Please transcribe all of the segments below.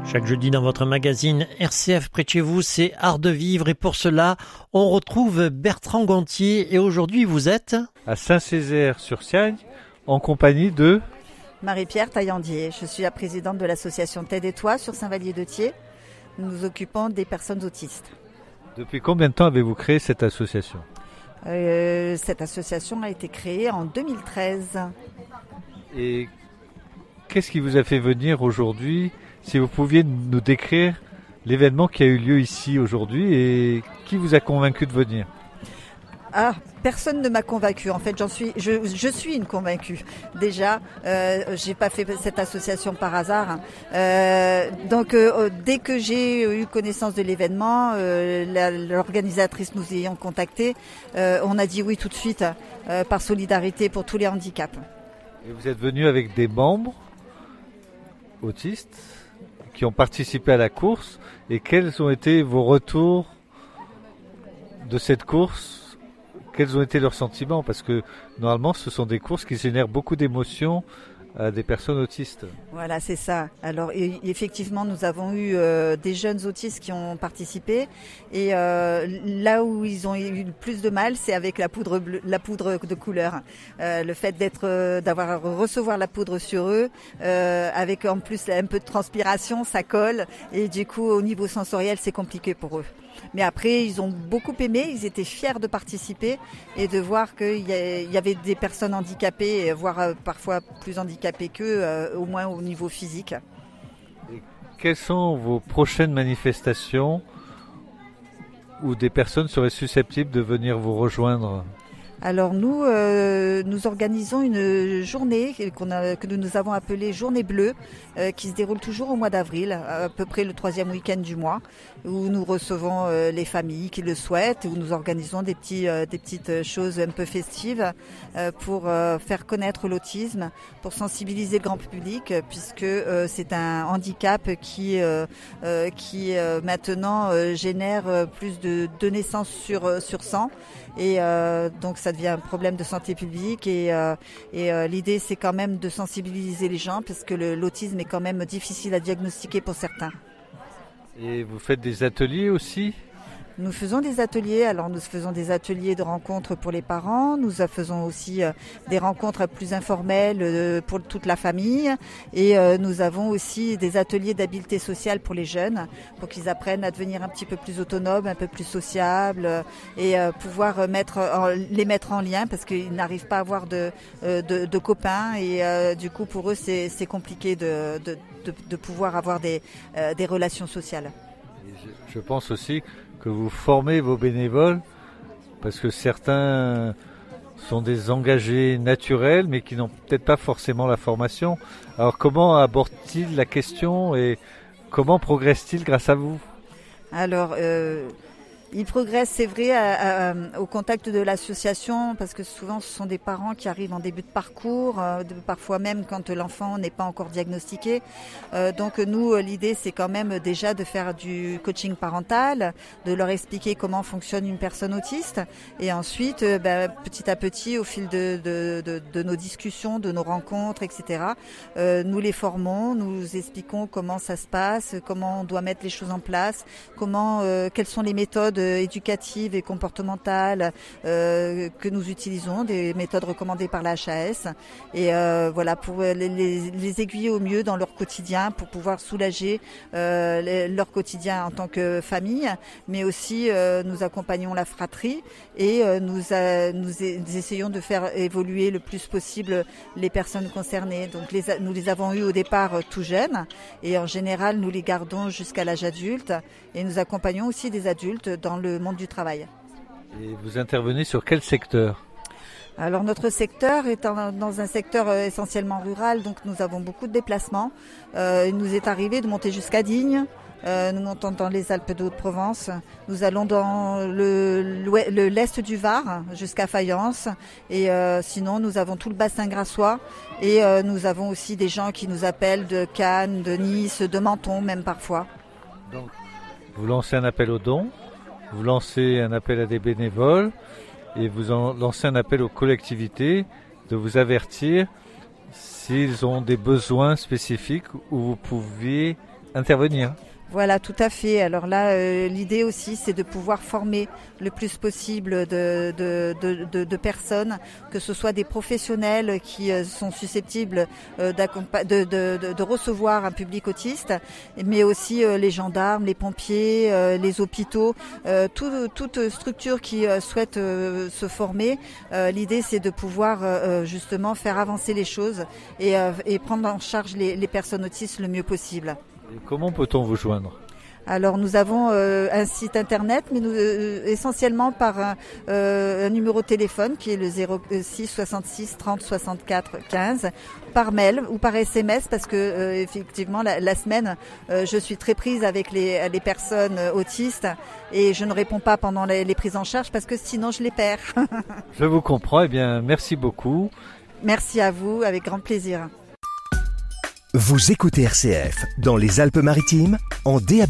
Chaque jeudi dans votre magazine RCF près de chez vous, c'est Art de vivre et pour cela, on retrouve Bertrand Gontier et aujourd'hui vous êtes à Saint-Césaire-sur-Siagne en compagnie de Marie-Pierre Taillandier. Je suis la présidente de l'association Tête et Toi sur Saint-Vallier-de-Thiers. Nous nous occupons des personnes autistes. Depuis combien de temps avez-vous créé cette association ? Cette association a été créée en 2013. Et qu'est-ce qui vous a fait venir aujourd'hui ? Si vous pouviez nous décrire l'événement qui a eu lieu ici aujourd'hui et qui vous a convaincu de venir ? Personne ne m'a convaincue. En fait, je suis une convaincue. Déjà, j'ai pas fait cette association par hasard. Donc, dès que j'ai eu connaissance de l'événement, l'organisatrice nous ayant contacté, on a dit oui tout de suite, par solidarité pour tous les handicaps. Et vous êtes venu avec des membres autistes qui ont participé à la course. Et quels ont été vos retours de cette course ? Quels ont été leurs sentiments ? Parce que normalement, ce sont des courses qui génèrent beaucoup d'émotions à des personnes autistes. Voilà, c'est ça. Alors, effectivement, nous avons eu des jeunes autistes qui ont participé. Et là où ils ont eu le plus de mal, c'est avec la poudre bleue, la poudre de couleur. Le fait d'avoir recevoir la poudre sur eux, avec en plus un peu de transpiration, ça colle. Et du coup, au niveau sensoriel, c'est compliqué pour eux. Mais après, ils ont beaucoup aimé, ils étaient fiers de participer et de voir qu'il y avait des personnes handicapées, voire parfois plus handicapées qu'eux, au moins au niveau physique. Et quelles sont vos prochaines manifestations où des personnes seraient susceptibles de venir vous rejoindre ? Alors nous organisons une journée que nous avons appelée Journée Bleue, qui se déroule toujours au mois d'avril, à peu près le 3e week-end du mois, où nous recevons les familles qui le souhaitent, où nous organisons des petites choses un peu festives pour faire connaître l'autisme, pour sensibiliser le grand public, puisque c'est un handicap qui maintenant génère plus de 2 naissances sur 100. Et donc ça devient un problème de santé publique et l'idée c'est quand même de sensibiliser les gens parce que l'autisme est quand même difficile à diagnostiquer pour certains. Et vous faites des ateliers aussi ? Nous faisons des ateliers, alors nous faisons des ateliers de rencontres pour les parents, nous faisons aussi des rencontres plus informelles pour toute la famille et nous avons aussi des ateliers d'habileté sociale pour les jeunes, pour qu'ils apprennent à devenir un petit peu plus autonomes, un peu plus sociables et pouvoir les mettre en lien parce qu'ils n'arrivent pas à avoir de copains et du coup pour eux c'est compliqué de pouvoir avoir des relations sociales. Je pense aussi que vous formez vos bénévoles parce que certains sont des engagés naturels mais qui n'ont peut-être pas forcément la formation. Alors comment abordent-ils la question et comment progressent-ils grâce à vous ? Alors ils progressent, c'est vrai, au contact de l'association, parce que souvent ce sont des parents qui arrivent en début de parcours, parfois même quand l'enfant n'est pas encore diagnostiqué. Donc nous, l'idée, c'est quand même déjà de faire du coaching parental, de leur expliquer comment fonctionne une personne autiste, et ensuite, petit à petit, au fil de nos discussions, de nos rencontres, etc., nous les formons, nous expliquons comment ça se passe, comment on doit mettre les choses en place, quelles sont les méthodes éducatives et comportementales que nous utilisons, des méthodes recommandées par la HAS et voilà pour les aiguiller au mieux dans leur quotidien pour pouvoir soulager leur quotidien en tant que famille, mais aussi nous accompagnons la fratrie et nous essayons de faire évoluer le plus possible les personnes concernées. Donc nous les avons eues au départ tout jeunes et en général nous les gardons jusqu'à l'âge adulte et nous accompagnons aussi des adultes dans le monde du travail. Et vous intervenez sur quel secteur ? Alors notre secteur est dans un secteur essentiellement rural, donc nous avons beaucoup de déplacements. Il nous est arrivé de monter jusqu'à Digne, nous montons dans les Alpes de Haute-Provence, nous allons dans l'est du Var jusqu'à Fayence et sinon nous avons tout le bassin grassois et nous avons aussi des gens qui nous appellent de Cannes, de Nice, de Menton même parfois. Donc vous lancez un appel aux dons, vous lancez un appel à des bénévoles et vous lancez un appel aux collectivités de vous avertir s'ils ont des besoins spécifiques où vous pouviez intervenir. Voilà, tout à fait. Alors là, l'idée aussi, c'est de pouvoir former le plus possible de personnes, que ce soit des professionnels qui sont susceptibles de recevoir un public autiste, mais aussi les gendarmes, les pompiers, les hôpitaux, toute structure qui souhaite se former. L'idée, c'est de pouvoir justement faire avancer les choses et prendre en charge les personnes autistes le mieux possible. Et comment peut-on vous joindre ? Alors nous avons un site internet, mais essentiellement par un numéro de téléphone qui est le 06 66 30 64 15, par mail ou par SMS, parce que effectivement la semaine je suis très prise avec les personnes autistes et je ne réponds pas pendant les prises en charge parce que sinon je les perds. Je vous comprends. Eh bien, merci beaucoup. Merci à vous, avec grand plaisir. Vous écoutez RCF dans les Alpes-Maritimes en DAB+,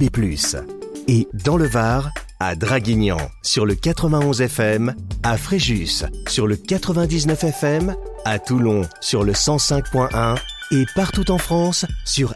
et dans le Var à Draguignan sur le 91 FM, à Fréjus sur le 99 FM, à Toulon sur le 105.1 et partout en France sur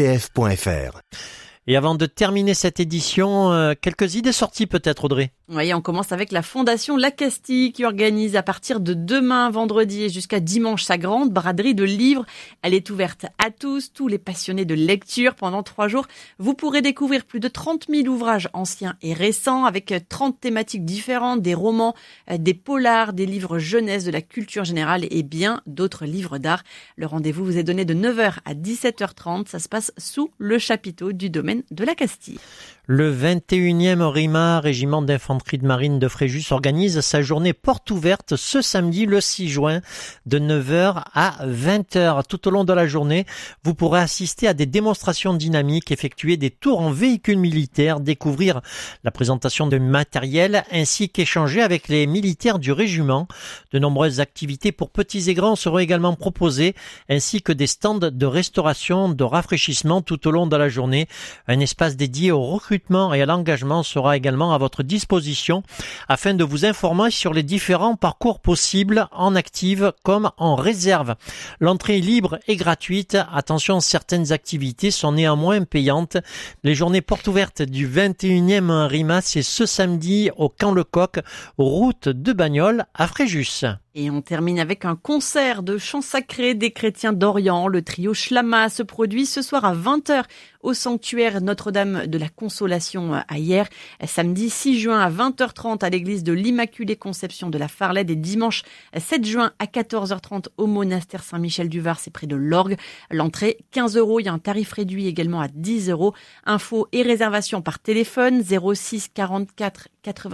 rcf.fr. Et avant de terminer cette édition, quelques idées sorties peut-être, Audrey. Oui, on commence avec la Fondation La Castille qui organise à partir de demain, vendredi et jusqu'à dimanche, sa grande braderie de livres. Elle est ouverte à tous les passionnés de lecture pendant 3 jours. Vous pourrez découvrir plus de 30 000 ouvrages anciens et récents avec 30 thématiques différentes, des romans, des polars, des livres jeunesse, de la culture générale et bien d'autres livres d'art. Le rendez-vous vous est donné de 9h à 17h30. Ça se passe sous le chapiteau du domaine de la Castille. Le 21e RIMA, Régiment d'infanterie de marine de Fréjus, organise sa journée porte ouverte ce samedi, le 6 juin, de 9h à 20h. Tout au long de la journée, vous pourrez assister à des démonstrations dynamiques, effectuer des tours en véhicules militaires, découvrir la présentation de matériel, ainsi qu'échanger avec les militaires du régiment. De nombreuses activités pour petits et grands seront également proposées, ainsi que des stands de restauration, de rafraîchissement tout au long de la journée. Un espace dédié au recrutement et à l'engagement sera également à votre disposition afin de vous informer sur les différents parcours possibles en active comme en réserve. L'entrée est libre et gratuite. Attention, certaines activités sont néanmoins payantes. Les journées portes ouvertes du 21e RIMA, c'est ce samedi au Camp Lecoq, route de Bagnoles à Fréjus. Et on termine avec un concert de chants sacrés des chrétiens d'Orient. Le trio Shlama se produit ce soir à 20h au sanctuaire Notre-Dame de la Consolation à Hyères. Samedi 6 juin à 20h30 à l'église de l'Immaculée Conception de la Farlède et dimanche 7 juin à 14h30 au monastère Saint-Michel du Var, c'est près de l'Orgue. L'entrée 15 €, il y a un tarif réduit également à 10 €. Infos et réservations par téléphone 06 44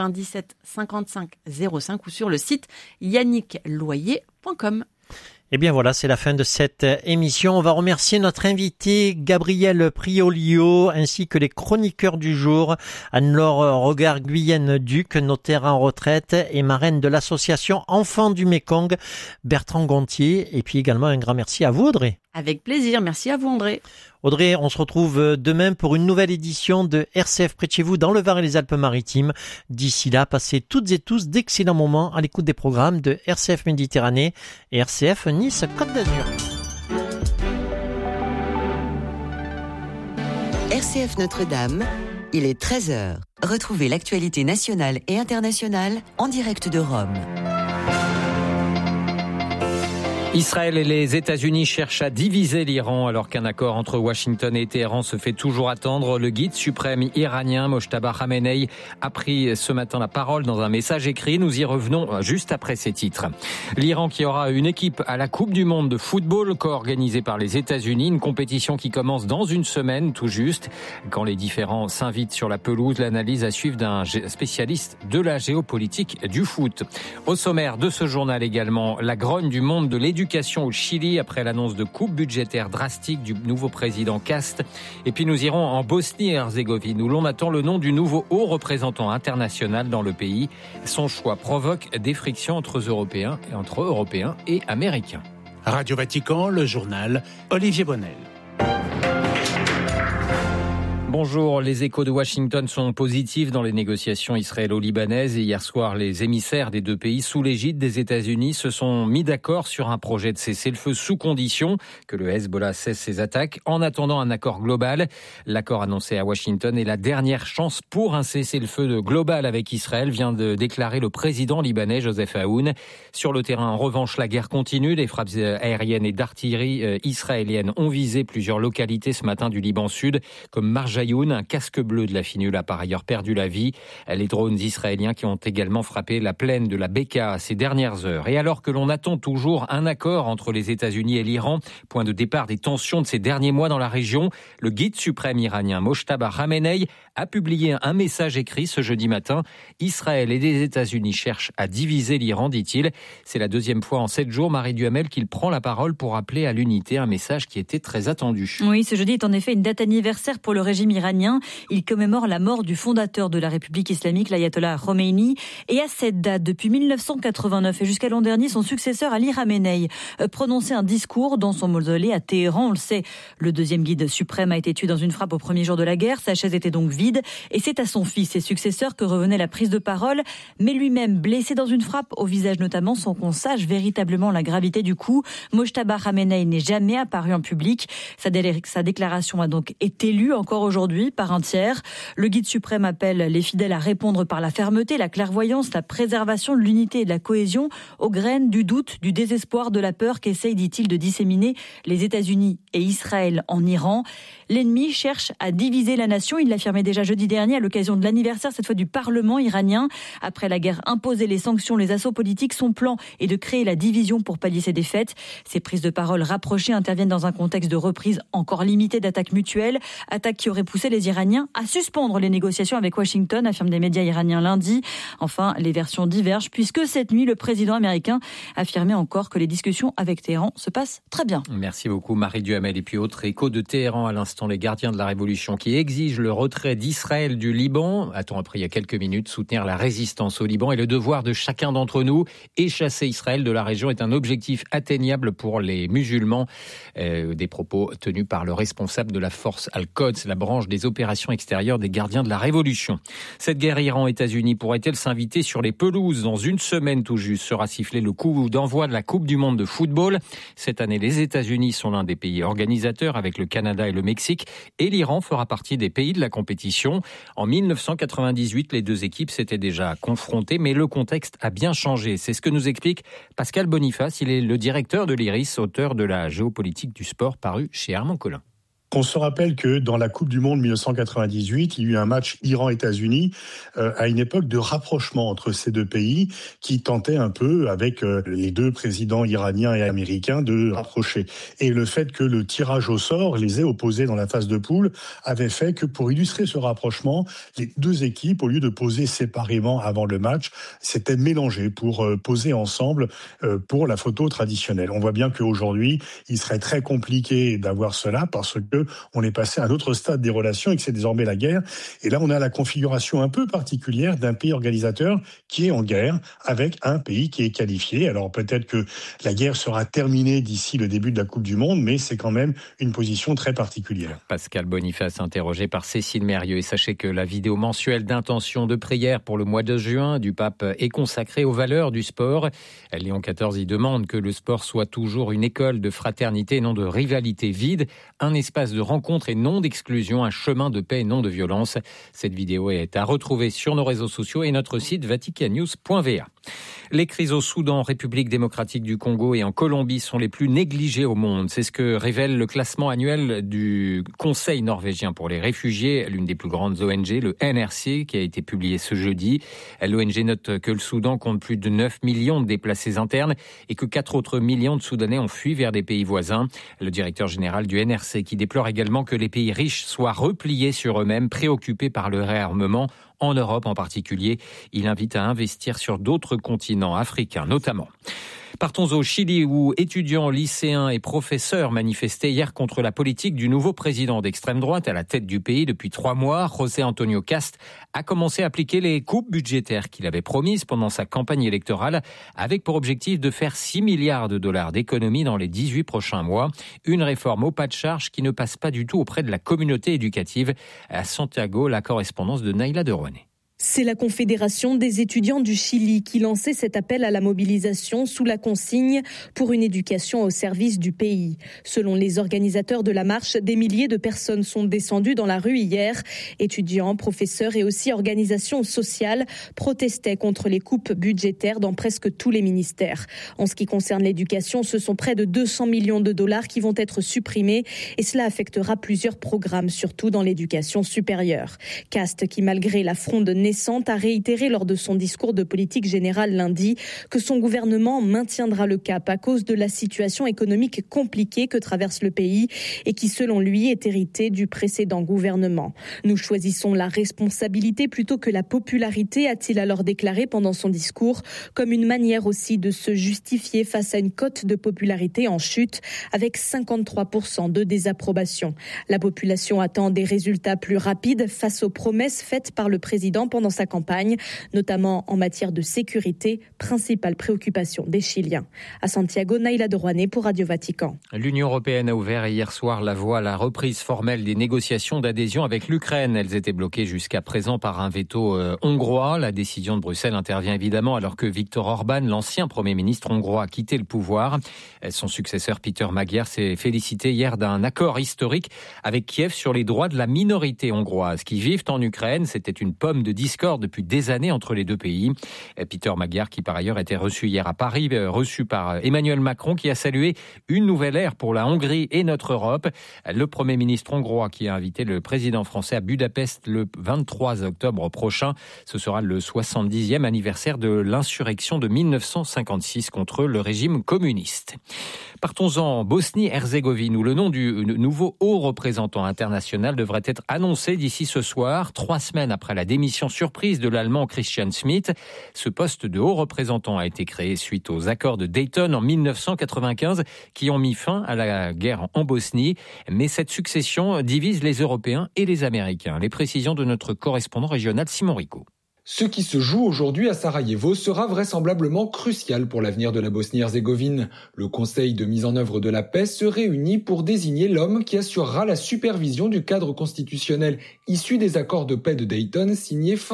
97 55 05 ou sur le site yannickloyer.com. Eh bien voilà, c'est la fin de cette émission. On va remercier notre invité Gabriel Priolio ainsi que les chroniqueurs du jour, Anne-Laure Regard-Guyenne-Duc, notaire en retraite et marraine de l'association Enfants du Mékong, Bertrand Gontier, et puis également un grand merci à vous, Audrey. Avec plaisir, merci à vous André. Audrey, on se retrouve demain pour une nouvelle édition de RCF près de chez vous dans le Var et les Alpes-Maritimes. D'ici là, passez toutes et tous d'excellents moments à l'écoute des programmes de RCF Méditerranée et RCF Nice Côte d'Azur. RCF Notre-Dame, il est 13h. Retrouvez l'actualité nationale et internationale en direct de Rome. Israël et les États-Unis cherchent à diviser l'Iran alors qu'un accord entre Washington et Téhéran se fait toujours attendre. Le guide suprême iranien Mojtaba Khamenei a pris ce matin la parole dans un message écrit. Nous y revenons juste après ces titres. L'Iran qui aura une équipe à la Coupe du Monde de football co-organisée par les États-Unis, une compétition qui commence dans une semaine tout juste. Quand les différents s'invitent sur la pelouse, l'analyse à suivre d'un spécialiste de la géopolitique du foot. Au sommaire de ce journal également, la grogne du monde de l'éducation au Chili après l'annonce de coupes budgétaires drastiques du nouveau président Kast. Et puis nous irons en Bosnie-Herzégovine où l'on attend le nom du nouveau haut représentant international dans le pays. Son choix provoque des frictions entre Européens et Américains. Radio Vatican, le journal Olivier Bonnel. Bonjour, les échos de Washington sont positifs dans les négociations israélo-libanaises et hier soir, les émissaires des deux pays sous l'égide des États-Unis se sont mis d'accord sur un projet de cessez-le-feu sous condition que le Hezbollah cesse ses attaques en attendant un accord global. L'accord annoncé à Washington est la dernière chance pour un cessez-le-feu global avec Israël, vient de déclarer le président libanais Joseph Aoun. Sur le terrain, en revanche, la guerre continue. Les frappes aériennes et d'artillerie israéliennes ont visé plusieurs localités ce matin du Liban Sud, comme Marjayoun. Un casque bleu de la FINUL a par ailleurs perdu la vie. Les drones israéliens qui ont également frappé la plaine de la Beka ces dernières heures. Et alors que l'on attend toujours un accord entre les États-Unis et l'Iran, point de départ des tensions de ces derniers mois dans la région, le guide suprême iranien Mojtaba Khamenei a publié un message écrit ce jeudi matin. Israël et les États-Unis cherchent à diviser l'Iran, dit-il. C'est la deuxième fois en 7 jours, Marie Duhamel, qu'il prend la parole pour appeler à l'unité, un message qui était très attendu. Oui, ce jeudi est en effet une date anniversaire pour le régime iranien. Il commémore la mort du fondateur de la République islamique, l'ayatollah Khomeini. Et à cette date, depuis 1989 et jusqu'à l'an dernier, son successeur Ali Khamenei prononçait un discours dans son mausolée à Téhéran. On le sait, le deuxième guide suprême a été tué dans une frappe au premier jour de la guerre. Sa chaise était donc vide. Et c'est à son fils et successeur que revenait la prise de parole. Mais lui-même, blessé dans une frappe au visage notamment, sans qu'on sache véritablement la gravité du coup, Mojtaba Khamenei n'est jamais apparu en public. Sa déclaration a donc été lue encore aujourd'hui par un tiers. Le guide suprême appelle les fidèles à répondre par la fermeté, la clairvoyance, la préservation de l'unité et de la cohésion aux graines du doute, du désespoir, de la peur qu'essayent, dit-il, de disséminer les États-Unis et Israël en Iran. L'ennemi cherche à diviser la nation. Il l'affirmait déjà jeudi dernier à l'occasion de l'anniversaire, cette fois du Parlement iranien. Après la guerre imposée, les sanctions, les assauts politiques, son plan est de créer la division pour pallier ses défaites. Ces prises de parole rapprochées interviennent dans un contexte de reprise encore limitée d'attaques mutuelles, attaques qui auraient poussé les Iraniens à suspendre les négociations avec Washington, affirment des médias iraniens lundi. Enfin, les versions divergent puisque cette nuit, le président américain affirmait encore que les discussions avec Téhéran se passent très bien. Merci beaucoup Marie Duhamel. Et puis autre écho de Téhéran à l'instant, les gardiens de la révolution qui exigent le retrait d'Israël du Liban. A-t-on appris il y a quelques minutes, soutenir la résistance au Liban est le devoir de chacun d'entre nous et chasser Israël de la région est un objectif atteignable pour les musulmans. Des propos tenus par le responsable de la force Al-Quds, la branche des opérations extérieures des gardiens de la Révolution. Cette guerre Iran-États-Unis pourrait-elle s'inviter sur les pelouses? Dans une semaine tout juste sera sifflé le coup d'envoi de la Coupe du Monde de football. Cette année, les États-Unis sont l'un des pays organisateurs avec le Canada et le Mexique et l'Iran fera partie des pays de la compétition. En 1998, les deux équipes s'étaient déjà confrontées, mais le contexte a bien changé. C'est ce que nous explique Pascal Boniface. Il est le directeur de l'IRIS, auteur de la géopolitique du sport paru chez Armand Collin. On se rappelle que dans la Coupe du Monde 1998, il y a eu un match Iran-États-Unis à une époque de rapprochement entre ces deux pays qui tentaient un peu, avec les deux présidents iraniens et américains, de rapprocher. Et le fait que le tirage au sort les ait opposés dans la phase de poule avait fait que pour illustrer ce rapprochement, les deux équipes, au lieu de poser séparément avant le match, s'étaient mélangées pour poser ensemble pour la photo traditionnelle. On voit bien qu'aujourd'hui, il serait très compliqué d'avoir cela parce que on est passé à un autre stade des relations et que c'est désormais la guerre. Et là, on a la configuration un peu particulière d'un pays organisateur qui est en guerre avec un pays qui est qualifié. Alors peut-être que la guerre sera terminée d'ici le début de la Coupe du Monde, mais c'est quand même une position très particulière. Pascal Boniface, interrogé par Cécile Mérieux. Et sachez que la vidéo mensuelle d'intention de prière pour le mois de juin du pape est consacrée aux valeurs du sport. Léon XIV y demande que le sport soit toujours une école de fraternité et non de rivalité vide, un espace de rencontre et non d'exclusion, un chemin de paix et non de violence. Cette vidéo est à retrouver sur nos réseaux sociaux et notre site vaticannews.va. Les crises au Soudan, République démocratique du Congo et en Colombie sont les plus négligées au monde. C'est ce que révèle le classement annuel du Conseil norvégien pour les réfugiés, l'une des plus grandes ONG, le NRC, qui a été publié ce jeudi. L'ONG note que le Soudan compte plus de 9 millions de déplacés internes et que 4 autres millions de Soudanais ont fui vers des pays voisins. Le directeur général du NRC qui déplore également que les pays riches soient repliés sur eux-mêmes, préoccupés par le réarmement. En Europe en particulier, il invite à investir sur d'autres continents africains notamment. Partons au Chili où étudiants, lycéens et professeurs manifestaient hier contre la politique du nouveau président d'extrême droite à la tête du pays depuis 3 mois. José Antonio Cast a commencé à appliquer les coupes budgétaires qu'il avait promises pendant sa campagne électorale avec pour objectif de faire 6 milliards de dollars d'économies dans les 18 prochains mois. Une réforme au pas de charge qui ne passe pas du tout auprès de la communauté éducative. À Santiago, la correspondance de Naïla de Rouanet. C'est la Confédération des étudiants du Chili qui lançait cet appel à la mobilisation sous la consigne pour une éducation au service du pays. Selon les organisateurs de la marche, des milliers de personnes sont descendues dans la rue hier. Étudiants, professeurs et aussi organisations sociales protestaient contre les coupes budgétaires dans presque tous les ministères. En ce qui concerne l'éducation, ce sont près de 200 millions de dollars qui vont être supprimés et cela affectera plusieurs programmes, surtout dans l'éducation supérieure. Cast, qui malgré la fronde a réitéré lors de son discours de politique générale lundi que son gouvernement maintiendra le cap à cause de la situation économique compliquée que traverse le pays et qui, selon lui, est héritée du précédent gouvernement. Nous choisissons la responsabilité plutôt que la popularité, a-t-il alors déclaré pendant son discours, comme une manière aussi de se justifier face à une cote de popularité en chute avec 53% de désapprobation. La population attend des résultats plus rapides face aux promesses faites par le président pendant sa campagne, notamment en matière de sécurité, principale préoccupation des Chiliens. À Santiago, Naïla de Rouanet pour Radio Vatican. L'Union européenne a ouvert hier soir la voie à la reprise formelle des négociations d'adhésion avec l'Ukraine. Elles étaient bloquées jusqu'à présent par un veto hongrois. La décision de Bruxelles intervient évidemment alors que Viktor Orban, l'ancien Premier ministre hongrois, a quitté le pouvoir. Son successeur Peter Magyar s'est félicité hier d'un accord historique avec Kiev sur les droits de la minorité hongroise qui vivent en Ukraine. C'était une pomme de discorde depuis des années entre les deux pays. Peter Magyar, qui par ailleurs était reçu hier à Paris, reçu par Emmanuel Macron, qui a salué une nouvelle ère pour la Hongrie et notre Europe. Le Premier ministre hongrois qui a invité le président français à Budapest le 23 octobre prochain. Ce sera le 70e anniversaire de l'insurrection de 1956 contre le régime communiste. Partons en Bosnie-Herzégovine où le nom du nouveau haut représentant international devrait être annoncé d'ici ce soir, 3 semaines après la démission surprise de l'Allemand Christian Schmidt. Ce poste de haut représentant a été créé suite aux accords de Dayton en 1995 qui ont mis fin à la guerre en Bosnie. Mais cette succession divise les Européens et les Américains. Les précisions de notre correspondant régional Simon Rico. Ce qui se joue aujourd'hui à Sarajevo sera vraisemblablement crucial pour l'avenir de la Bosnie-Herzégovine. Le Conseil de mise en œuvre de la paix se réunit pour désigner l'homme qui assurera la supervision du cadre constitutionnel issu des accords de paix de Dayton signés fin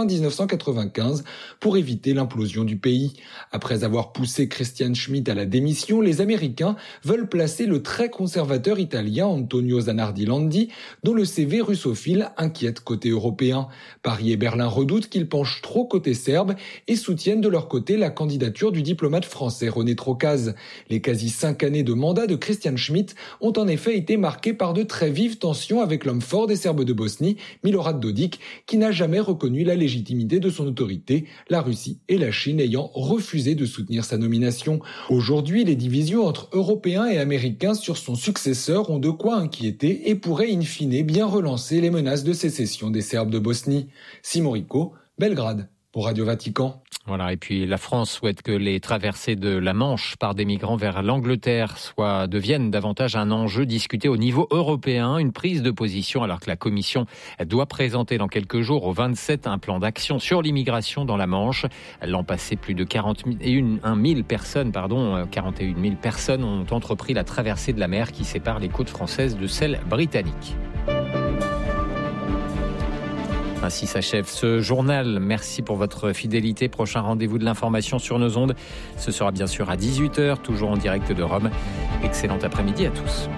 1995 pour éviter l'implosion du pays. Après avoir poussé Christian Schmidt à la démission, les Américains veulent placer le très conservateur italien Antonio Zanardi Landi, dont le CV russophile inquiète côté européen. Paris et Berlin redoutent qu'il penche trop côté serbe et soutiennent de leur côté la candidature du diplomate français René Trocaz. Les quasi 5 années de mandat de Christian Schmidt ont en effet été marquées par de très vives tensions avec l'homme fort des Serbes de Bosnie, Milorad Dodik, qui n'a jamais reconnu la légitimité de son autorité, la Russie et la Chine ayant refusé de soutenir sa nomination. Aujourd'hui, les divisions entre Européens et Américains sur son successeur ont de quoi inquiéter et pourraient in fine bien relancer les menaces de sécession des Serbes de Bosnie. Simon Rico, Belgrade, pour Radio Vatican. Voilà, et puis la France souhaite que les traversées de la Manche par des migrants vers l'Angleterre deviennent davantage un enjeu discuté au niveau européen. Une prise de position alors que la Commission doit présenter dans quelques jours au 27 un plan d'action sur l'immigration dans la Manche. L'an passé, plus de 41 000 personnes ont entrepris la traversée de la mer qui sépare les côtes françaises de celles britanniques. Ainsi s'achève ce journal. Merci pour votre fidélité. Prochain rendez-vous de l'information sur nos ondes. Ce sera bien sûr à 18h, toujours en direct de Rome. Excellent après-midi à tous.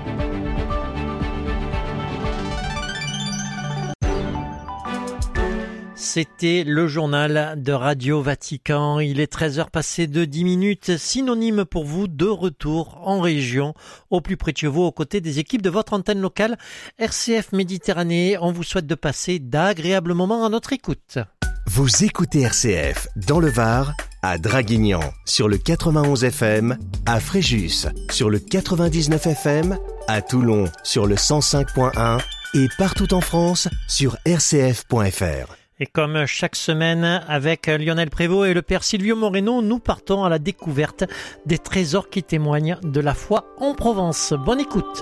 C'était le journal de Radio Vatican. Il est 13h passé de 10 minutes. Synonyme pour vous de retour en région, au plus près de chez vous, aux côtés des équipes de votre antenne locale RCF Méditerranée. On vous souhaite de passer d'agréables moments à notre écoute. Vous écoutez RCF dans le Var, à Draguignan, sur le 91 FM, à Fréjus, sur le 99 FM, à Toulon, sur le 105.1 et partout en France, sur rcf.fr. Et comme chaque semaine, avec Lionel Prévost et le père Silvio Moreno, nous partons à la découverte des trésors qui témoignent de la foi en Provence. Bonne écoute.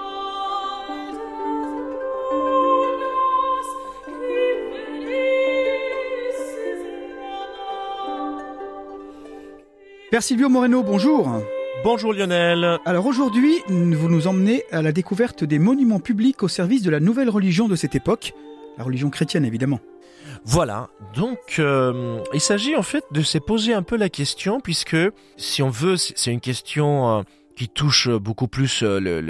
Père Silvio Moreno, bonjour. Bonjour Lionel. Alors aujourd'hui, vous nous emmenez à la découverte des monuments publics au service de la nouvelle religion de cette époque, la religion chrétienne évidemment. Voilà, donc il s'agit en fait de se poser un peu la question, puisque si on veut, c'est une question qui touche beaucoup plus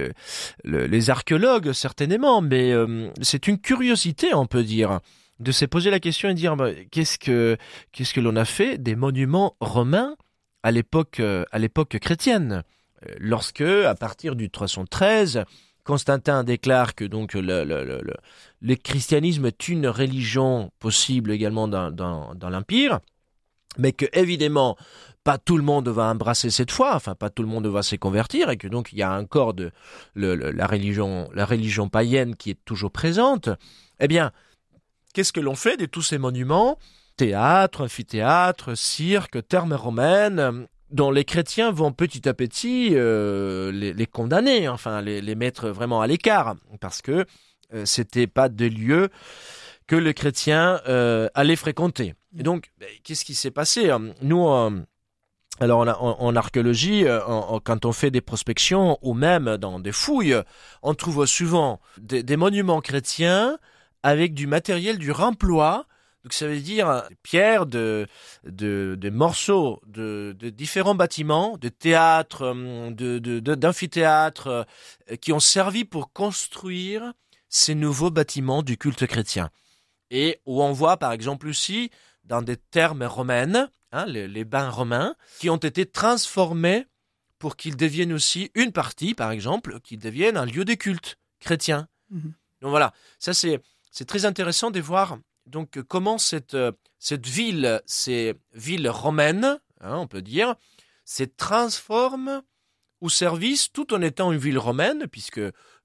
les archéologues certainement, mais c'est une curiosité, on peut dire, de se poser la question et dire qu'est-ce que l'on a fait des monuments romains à l'époque chrétienne, lorsque à partir du 313 Constantin déclare que donc le christianisme est une religion possible également dans l'Empire, mais que évidemment pas tout le monde va embrasser cette foi, enfin pas tout le monde va se convertir, et que donc il y a encore la religion païenne qui est toujours présente. Eh bien, qu'est-ce que l'on fait de tous ces monuments? Théâtre, amphithéâtre, cirque, thermes romaines, dont les chrétiens vont petit à petit les condamner, enfin les mettre vraiment à l'écart, parce que c'était pas des lieux que les chrétiens allaient fréquenter. Et donc, qu'est-ce qui s'est passé? Nous, alors en archéologie, quand on fait des prospections ou même dans des fouilles, on trouve souvent des monuments chrétiens avec du matériel du remploi. Donc ça veut dire pierres de morceaux de différents bâtiments, de théâtres, d'amphithéâtres, qui ont servi pour construire ces nouveaux bâtiments du culte chrétien. Et où on voit par exemple aussi dans des thermes romaines, les bains romains, qui ont été transformés pour qu'ils deviennent aussi une partie, par exemple, qu'ils deviennent un lieu de culte chrétien. Mmh. Donc voilà, ça c'est très intéressant de voir donc comment cette ville, ces villes romaines, on peut dire, se transforme au service, tout en étant une ville romaine, puisque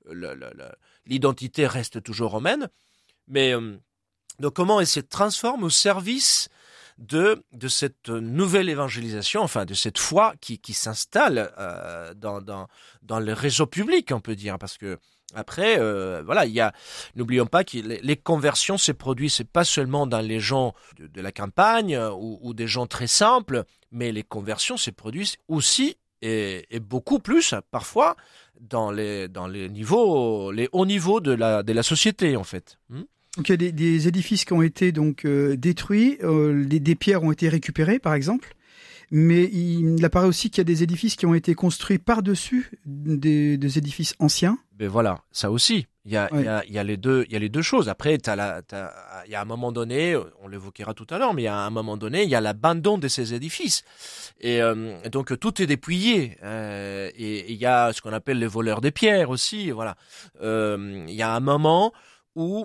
l'identité reste toujours romaine, mais donc comment elle se transforme au service de cette nouvelle évangélisation, enfin de cette foi qui s'installe dans le réseau public, on peut dire, parce que après, voilà, n'oublions pas que les conversions se produisent pas seulement dans les gens de la campagne ou des gens très simples, mais les conversions se produisent aussi et beaucoup plus parfois dans les hauts niveaux de la société en fait. Donc il y a des édifices qui ont été donc détruits, des pierres ont été récupérées par exemple. Mais il apparaît aussi qu'il y a des édifices qui ont été construits par-dessus des édifices anciens. Ben voilà, ça aussi. Il y a les deux choses. Après, il y a un moment donné, on l'évoquera tout à l'heure, mais il y a un moment donné, il y a l'abandon de ces édifices. Et donc tout est dépouillé. Et il y a ce qu'on appelle les voleurs des pierres aussi. Voilà. Il y a un moment où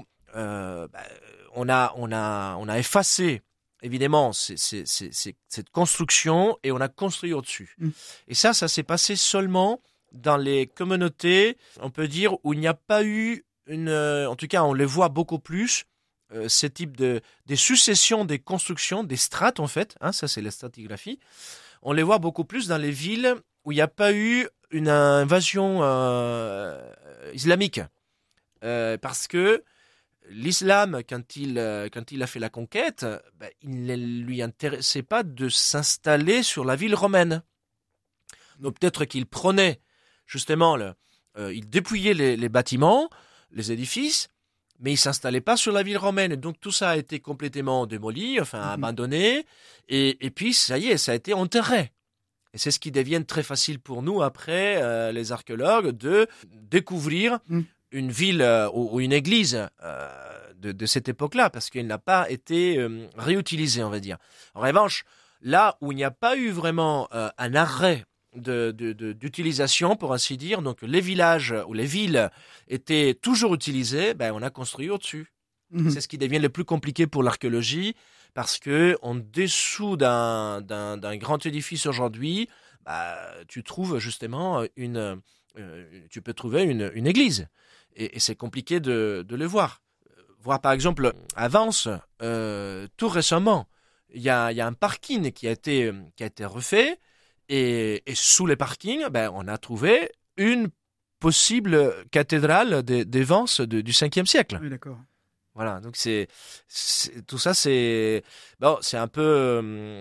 on a effacé évidemment cette construction et on a construit au-dessus. Et ça s'est passé seulement dans les communautés, on peut dire, où il n'y a pas eu en tout cas on les voit beaucoup plus, ce type des successions des constructions, des strates en fait, ça c'est la stratigraphie, on les voit beaucoup plus dans les villes où il n'y a pas eu une invasion islamique, parce que l'islam, quand il a fait la conquête, il ne lui intéressait pas de s'installer sur la ville romaine. Donc peut-être qu'il prenait, justement, il dépouillait les bâtiments, les édifices, mais il ne s'installait pas sur la ville romaine. Donc tout ça a été complètement démoli, abandonné, et puis ça y est, ça a été enterré. Et c'est ce qui devient très facile pour nous, après, les archéologues, de découvrir une ville ou une église de cette époque-là, parce qu'elle n'a pas été réutilisée, on va dire. En revanche, là où il n'y a pas eu vraiment un arrêt d'utilisation, pour ainsi dire, donc les villages ou les villes étaient toujours utilisées, on a construit au-dessus. C'est ce qui devient le plus compliqué pour l'archéologie, parce que en dessous d'un grand édifice aujourd'hui, tu trouves justement tu peux trouver une église. Et c'est compliqué de le voir. voir par exemple à Vence, tout récemment, il y a un parking qui a été refait et sous les parkings, on a trouvé une possible cathédrale des Vence du 5e siècle. Oui, d'accord. Voilà, donc tout ça, c'est un peu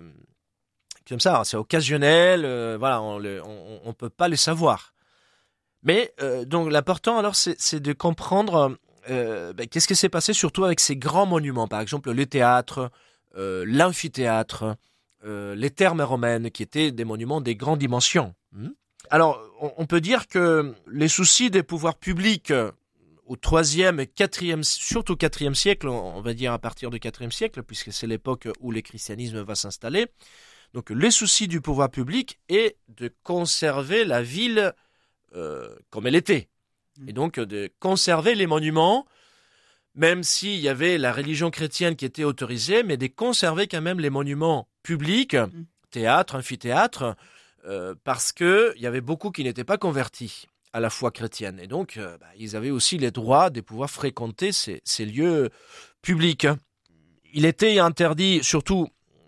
comme ça, c'est occasionnel. Voilà, on peut pas les savoir. Mais donc l'important alors, c'est de comprendre qu'est-ce qui s'est passé surtout avec ces grands monuments, par exemple les théâtres, l'amphithéâtre, les thermes romaines, qui étaient des monuments des grandes dimensions. Alors, on peut dire que les soucis des pouvoirs publics au 3e et 4e, surtout 4e siècle, on va dire à partir du 4e siècle, puisque c'est l'époque où le christianisme va s'installer. Donc, les soucis du pouvoir public est de conserver la ville comme elle était. Et donc, de conserver les monuments, même s'il y avait la religion chrétienne qui était autorisée, mais de conserver quand même les monuments publics, théâtre, amphithéâtre, parce qu'il y avait beaucoup qui n'étaient pas convertis à la foi chrétienne. Et donc, ils avaient aussi les droits de pouvoir fréquenter ces lieux publics. Il était interdit, surtout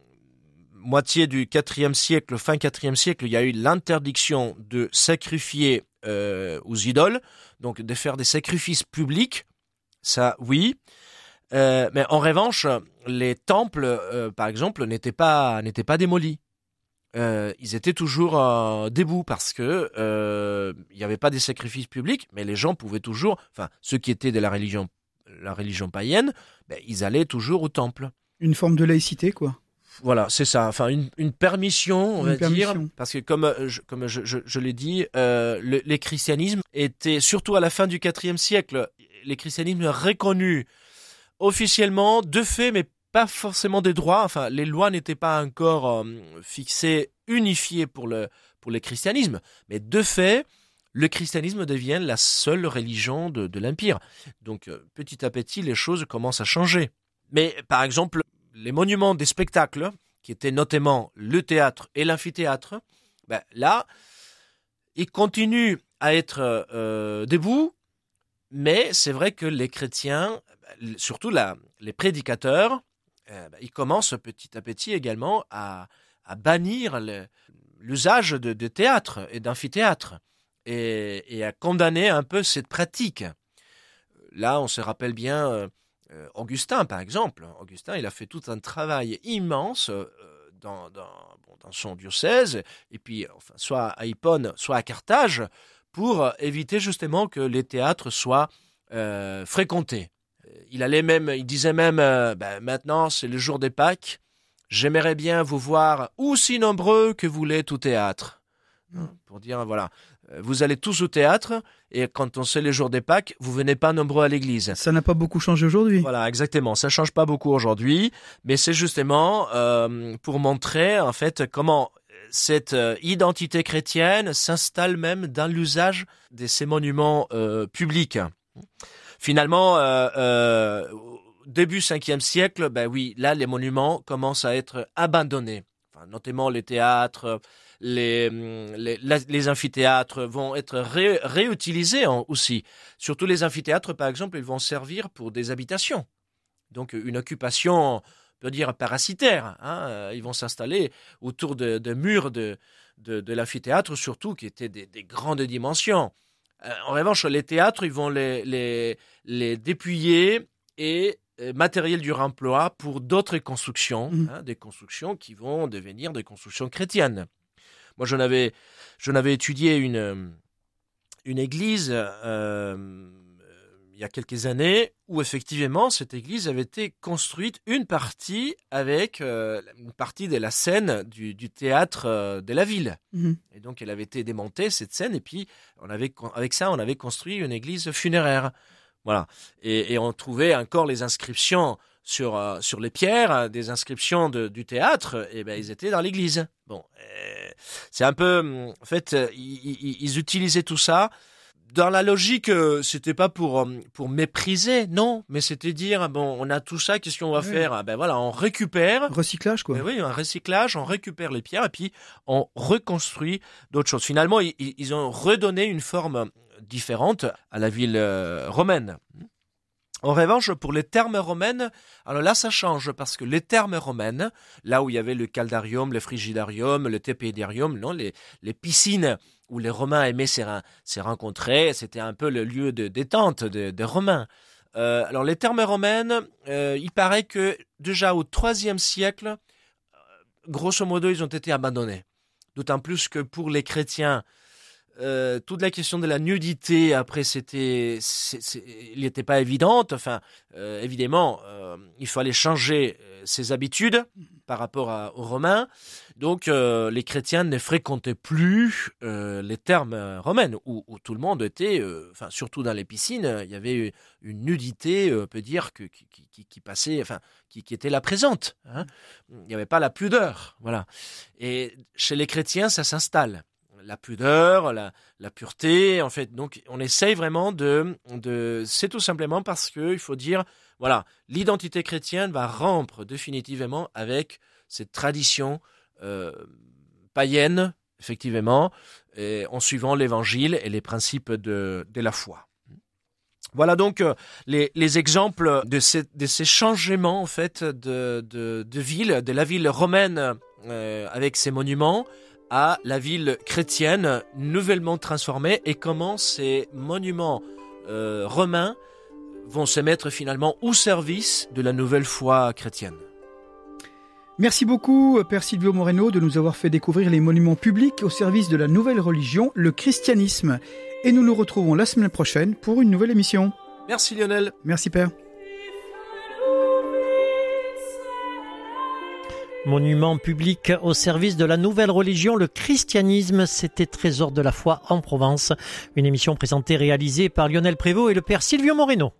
moitié du 4e siècle, fin 4e siècle, il y a eu l'interdiction de sacrifier aux idoles, donc de faire des sacrifices publics, ça oui. Mais en revanche, les temples, par exemple, n'étaient pas démolis. Ils étaient toujours debout parce que il n'y avait pas des sacrifices publics, mais les gens pouvaient toujours, enfin ceux qui étaient de la religion païenne, ils allaient toujours au temple. Une forme de laïcité, quoi. Voilà, c'est ça. Enfin, une permission, on va dire, parce que comme je l'ai dit, les christianismes étaient surtout à la fin du 4e siècle, les christianismes reconnus officiellement de fait, mais pas forcément des droits. Enfin, les lois n'étaient pas encore fixées, unifiées pour le christianisme, mais de fait, le christianisme devient la seule religion de l'Empire. Donc, petit à petit, les choses commencent à changer. Mais, par exemple, les monuments des spectacles, qui étaient notamment le théâtre et l'amphithéâtre, là, ils continuent à être debout, mais c'est vrai que les chrétiens, surtout les prédicateurs, ils commencent petit à petit également à bannir l'usage de théâtre et d'amphithéâtre et à condamner un peu cette pratique. Là, on se rappelle bien Augustin, par exemple. Augustin, il a fait tout un travail immense dans son diocèse, et puis soit à Hippone, soit à Carthage, pour éviter justement que les théâtres soient fréquentés. Il disait même, maintenant c'est le jour des Pâques, j'aimerais bien vous voir aussi nombreux que vous l'êtes au théâtre. Pour dire, voilà, vous allez tous au théâtre, et quand on sait les jours des Pâques, vous venez pas nombreux à l'église. Ça n'a pas beaucoup changé aujourd'hui. Voilà, exactement, ça change pas beaucoup aujourd'hui, mais c'est justement pour montrer en fait comment cette identité chrétienne s'installe même dans l'usage de ces monuments publics. Finalement, début 5e siècle, oui, là, les monuments commencent à être abandonnés. Enfin, notamment les théâtres, les amphithéâtres vont être réutilisés aussi. Surtout les amphithéâtres, par exemple, ils vont servir pour des habitations. Donc, une occupation, on peut dire, parasitaire. Ils vont s'installer autour de murs de l'amphithéâtre, surtout, qui étaient des grandes dimensions. En revanche, les théâtres, ils vont les dépouiller et matériel du remploi pour d'autres constructions, des constructions qui vont devenir des constructions chrétiennes. Moi, j'en avais étudié une église il y a quelques années où effectivement cette église avait été construite une partie avec une partie de la scène du théâtre de la ville. Et donc elle avait été démontée, cette scène, et puis avec ça on avait construit une église funéraire. Voilà. Et on trouvait encore les inscriptions sur les pierres, des inscriptions du théâtre, et ils étaient dans l'église. Bon, c'est un peu, en fait, ils utilisaient tout ça. Dans la logique, c'était pas pour mépriser, non, mais c'était dire, on a tout ça, qu'est-ce qu'on va faire? Voilà, on récupère. Recyclage, quoi. Oui, un recyclage, on récupère les pierres, et puis on reconstruit d'autres choses. Finalement, ils ont redonné une forme différente à la ville romaine. En revanche, pour les thermes romaines, alors là, ça change parce que les thermes romaines, là où il y avait le caldarium, le frigidarium, le tepidarium, non, les piscines où les Romains aimaient se rencontrer, c'était un peu le lieu de détente des Romains. Alors les thermes romaines, il paraît que déjà au IIIe siècle, grosso modo, ils ont été abandonnés. D'autant plus que pour les chrétiens, toute la question de la nudité, après, il n'était pas évidente. Enfin, évidemment, il fallait changer ses habitudes par rapport aux Romains. Donc, les chrétiens ne fréquentaient plus les thermes romaines, où tout le monde était, surtout dans les piscines, il y avait une nudité, on peut dire, qui passait, qui était là présente. Hein. Il n'y avait pas la pudeur, voilà. Et chez les chrétiens, ça s'installe. La pudeur, la pureté, en fait. Donc, on essaye vraiment c'est tout simplement parce que il faut dire, voilà, l'identité chrétienne va rompre définitivement avec cette tradition païenne, effectivement, et en suivant l'évangile et les principes de la foi. Voilà donc les exemples de ces changements, en fait, de ville, de la ville romaine avec ses monuments, à la ville chrétienne nouvellement transformée et comment ces monuments romains vont se mettre finalement au service de la nouvelle foi chrétienne. Merci beaucoup, Père Silvio Moreno, de nous avoir fait découvrir les monuments publics au service de la nouvelle religion, le christianisme. Et nous nous retrouvons la semaine prochaine pour une nouvelle émission. Merci Lionel. Merci Père. Monument public au service de la nouvelle religion, le christianisme, c'était Trésor de la foi en Provence. Une émission présentée et réalisée par Lionel Prévost et le Père Silvio Moreno.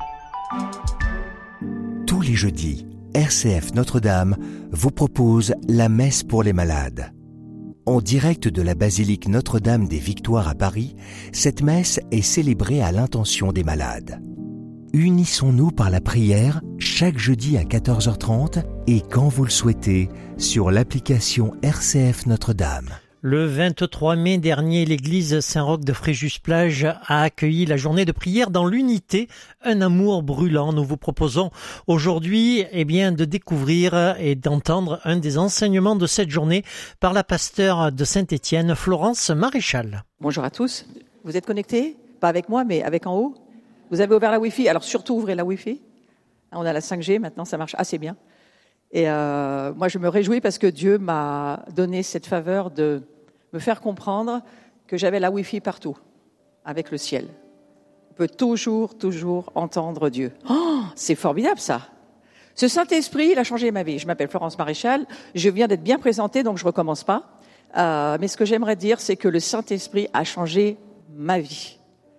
Tous les jeudis, RCF Notre-Dame vous propose la messe pour les malades. En direct de la basilique Notre-Dame des Victoires à Paris, cette messe est célébrée à l'intention des malades. Unissons-nous par la prière chaque jeudi à 14h30 et quand vous le souhaitez sur l'application RCF Notre-Dame. Le 23 mai dernier, l'église Saint-Roch de Fréjus-Plage a accueilli la journée de prière dans l'unité, un amour brûlant. Nous vous proposons aujourd'hui de découvrir et d'entendre un des enseignements de cette journée par la pasteure de Saint-Étienne, Florence Maréchal. Bonjour à tous. Vous êtes connectés? Pas avec moi, mais avec en haut. Vous avez ouvert la Wi-Fi, alors surtout ouvrez la Wi-Fi. On a la 5G maintenant, ça marche assez bien. Et moi je me réjouis parce que Dieu m'a donné cette faveur de me faire comprendre que j'avais la Wi-Fi partout, avec le ciel. On peut toujours entendre Dieu. Oh, c'est formidable ça. Ce Saint-Esprit, il a changé ma vie. Je m'appelle Florence Maréchal, je viens d'être bien présentée, donc je recommence pas. Mais ce que j'aimerais dire, c'est que le Saint-Esprit a changé ma vie.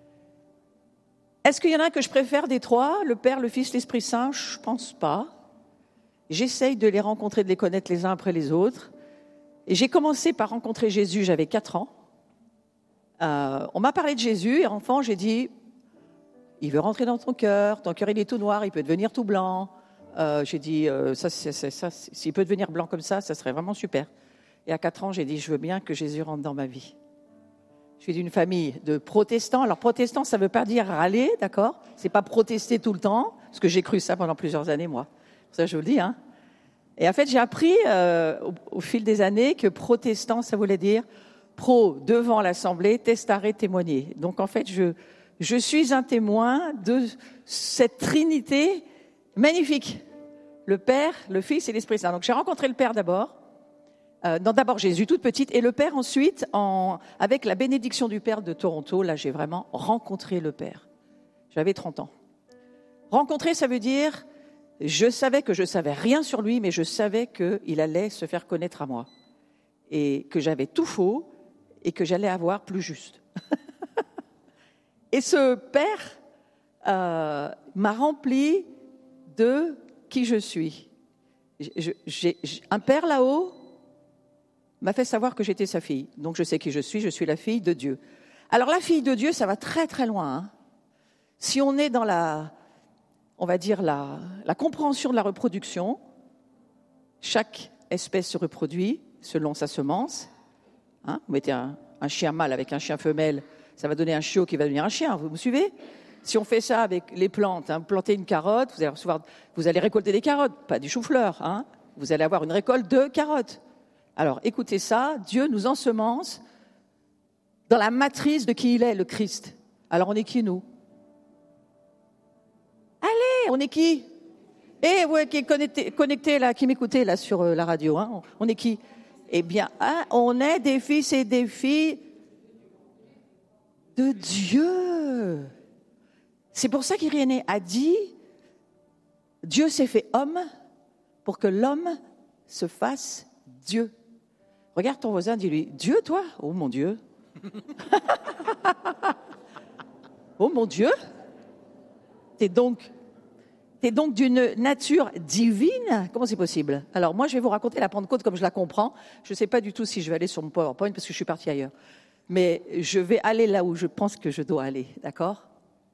Est-ce qu'il y en a que je préfère des trois, le Père, le Fils, l'Esprit Saint? Je pense pas. J'essaye de les rencontrer, de les connaître les uns après les autres. Et j'ai commencé par rencontrer Jésus, j'avais 4 ans. On m'a parlé de Jésus, et enfant, j'ai dit, il veut rentrer dans ton cœur il est tout noir, il peut devenir tout blanc. J'ai dit, s'il peut devenir blanc comme ça serait vraiment super. Et à 4 ans, j'ai dit, je veux bien que Jésus rentre dans ma vie. Je suis d'une famille de protestants. Alors, protestant, ça ne veut pas dire râler, d'accord? C'est pas protester tout le temps, parce que j'ai cru ça pendant plusieurs années, moi. Ça, je vous le dis, hein. Et en fait, j'ai appris au fil des années que protestant, ça voulait dire pro, devant l'Assemblée, testare, témoigner. Donc, en fait, je suis un témoin de cette Trinité magnifique. Le Père, le Fils et l'Esprit Saint. Donc, j'ai rencontré le Père d'abord. D'abord Jésus, toute petite, et le Père ensuite, avec la bénédiction du Père de Toronto, là j'ai vraiment rencontré le Père. J'avais 30 ans. Rencontrer, ça veut dire, je savais que je savais rien sur lui, mais je savais qu'il allait se faire connaître à moi. Et que j'avais tout faux, et que j'allais avoir plus juste. Et ce Père m'a rempli de qui je suis. J'ai un Père là-haut m'a fait savoir que j'étais sa fille. Donc je sais qui je suis la fille de Dieu. Alors la fille de Dieu, ça va très très loin. Hein. Si on est dans la compréhension de la reproduction, chaque espèce se reproduit selon sa semence. Hein, vous mettez un chien mâle avec un chien femelle, ça va donner un chiot qui va devenir un chien, vous me suivez? Si on fait ça avec les plantes, vous plantez une carotte, vous allez récolter des carottes, pas du chou-fleur. Vous allez avoir une récolte de carottes. Alors, écoutez ça, Dieu nous ensemence dans la matrice de qui il est, le Christ. Alors, on est qui, nous? Allez, on est qui? Et vous qui êtes connecté là, qui m'écoutez là sur la radio, on est qui? Eh bien, on est des fils et des filles de Dieu. C'est pour ça qu'Irénée a dit, Dieu s'est fait homme pour que l'homme se fasse Dieu. Regarde ton voisin, dis-lui, Dieu toi? Oh mon Dieu. Oh mon Dieu. T'es donc d'une nature divine. Comment c'est possible? Alors moi, je vais vous raconter la Pentecôte comme je la comprends. Je ne sais pas du tout si je vais aller sur mon PowerPoint parce que je suis partie ailleurs. Mais je vais aller là où je pense que je dois aller, d'accord?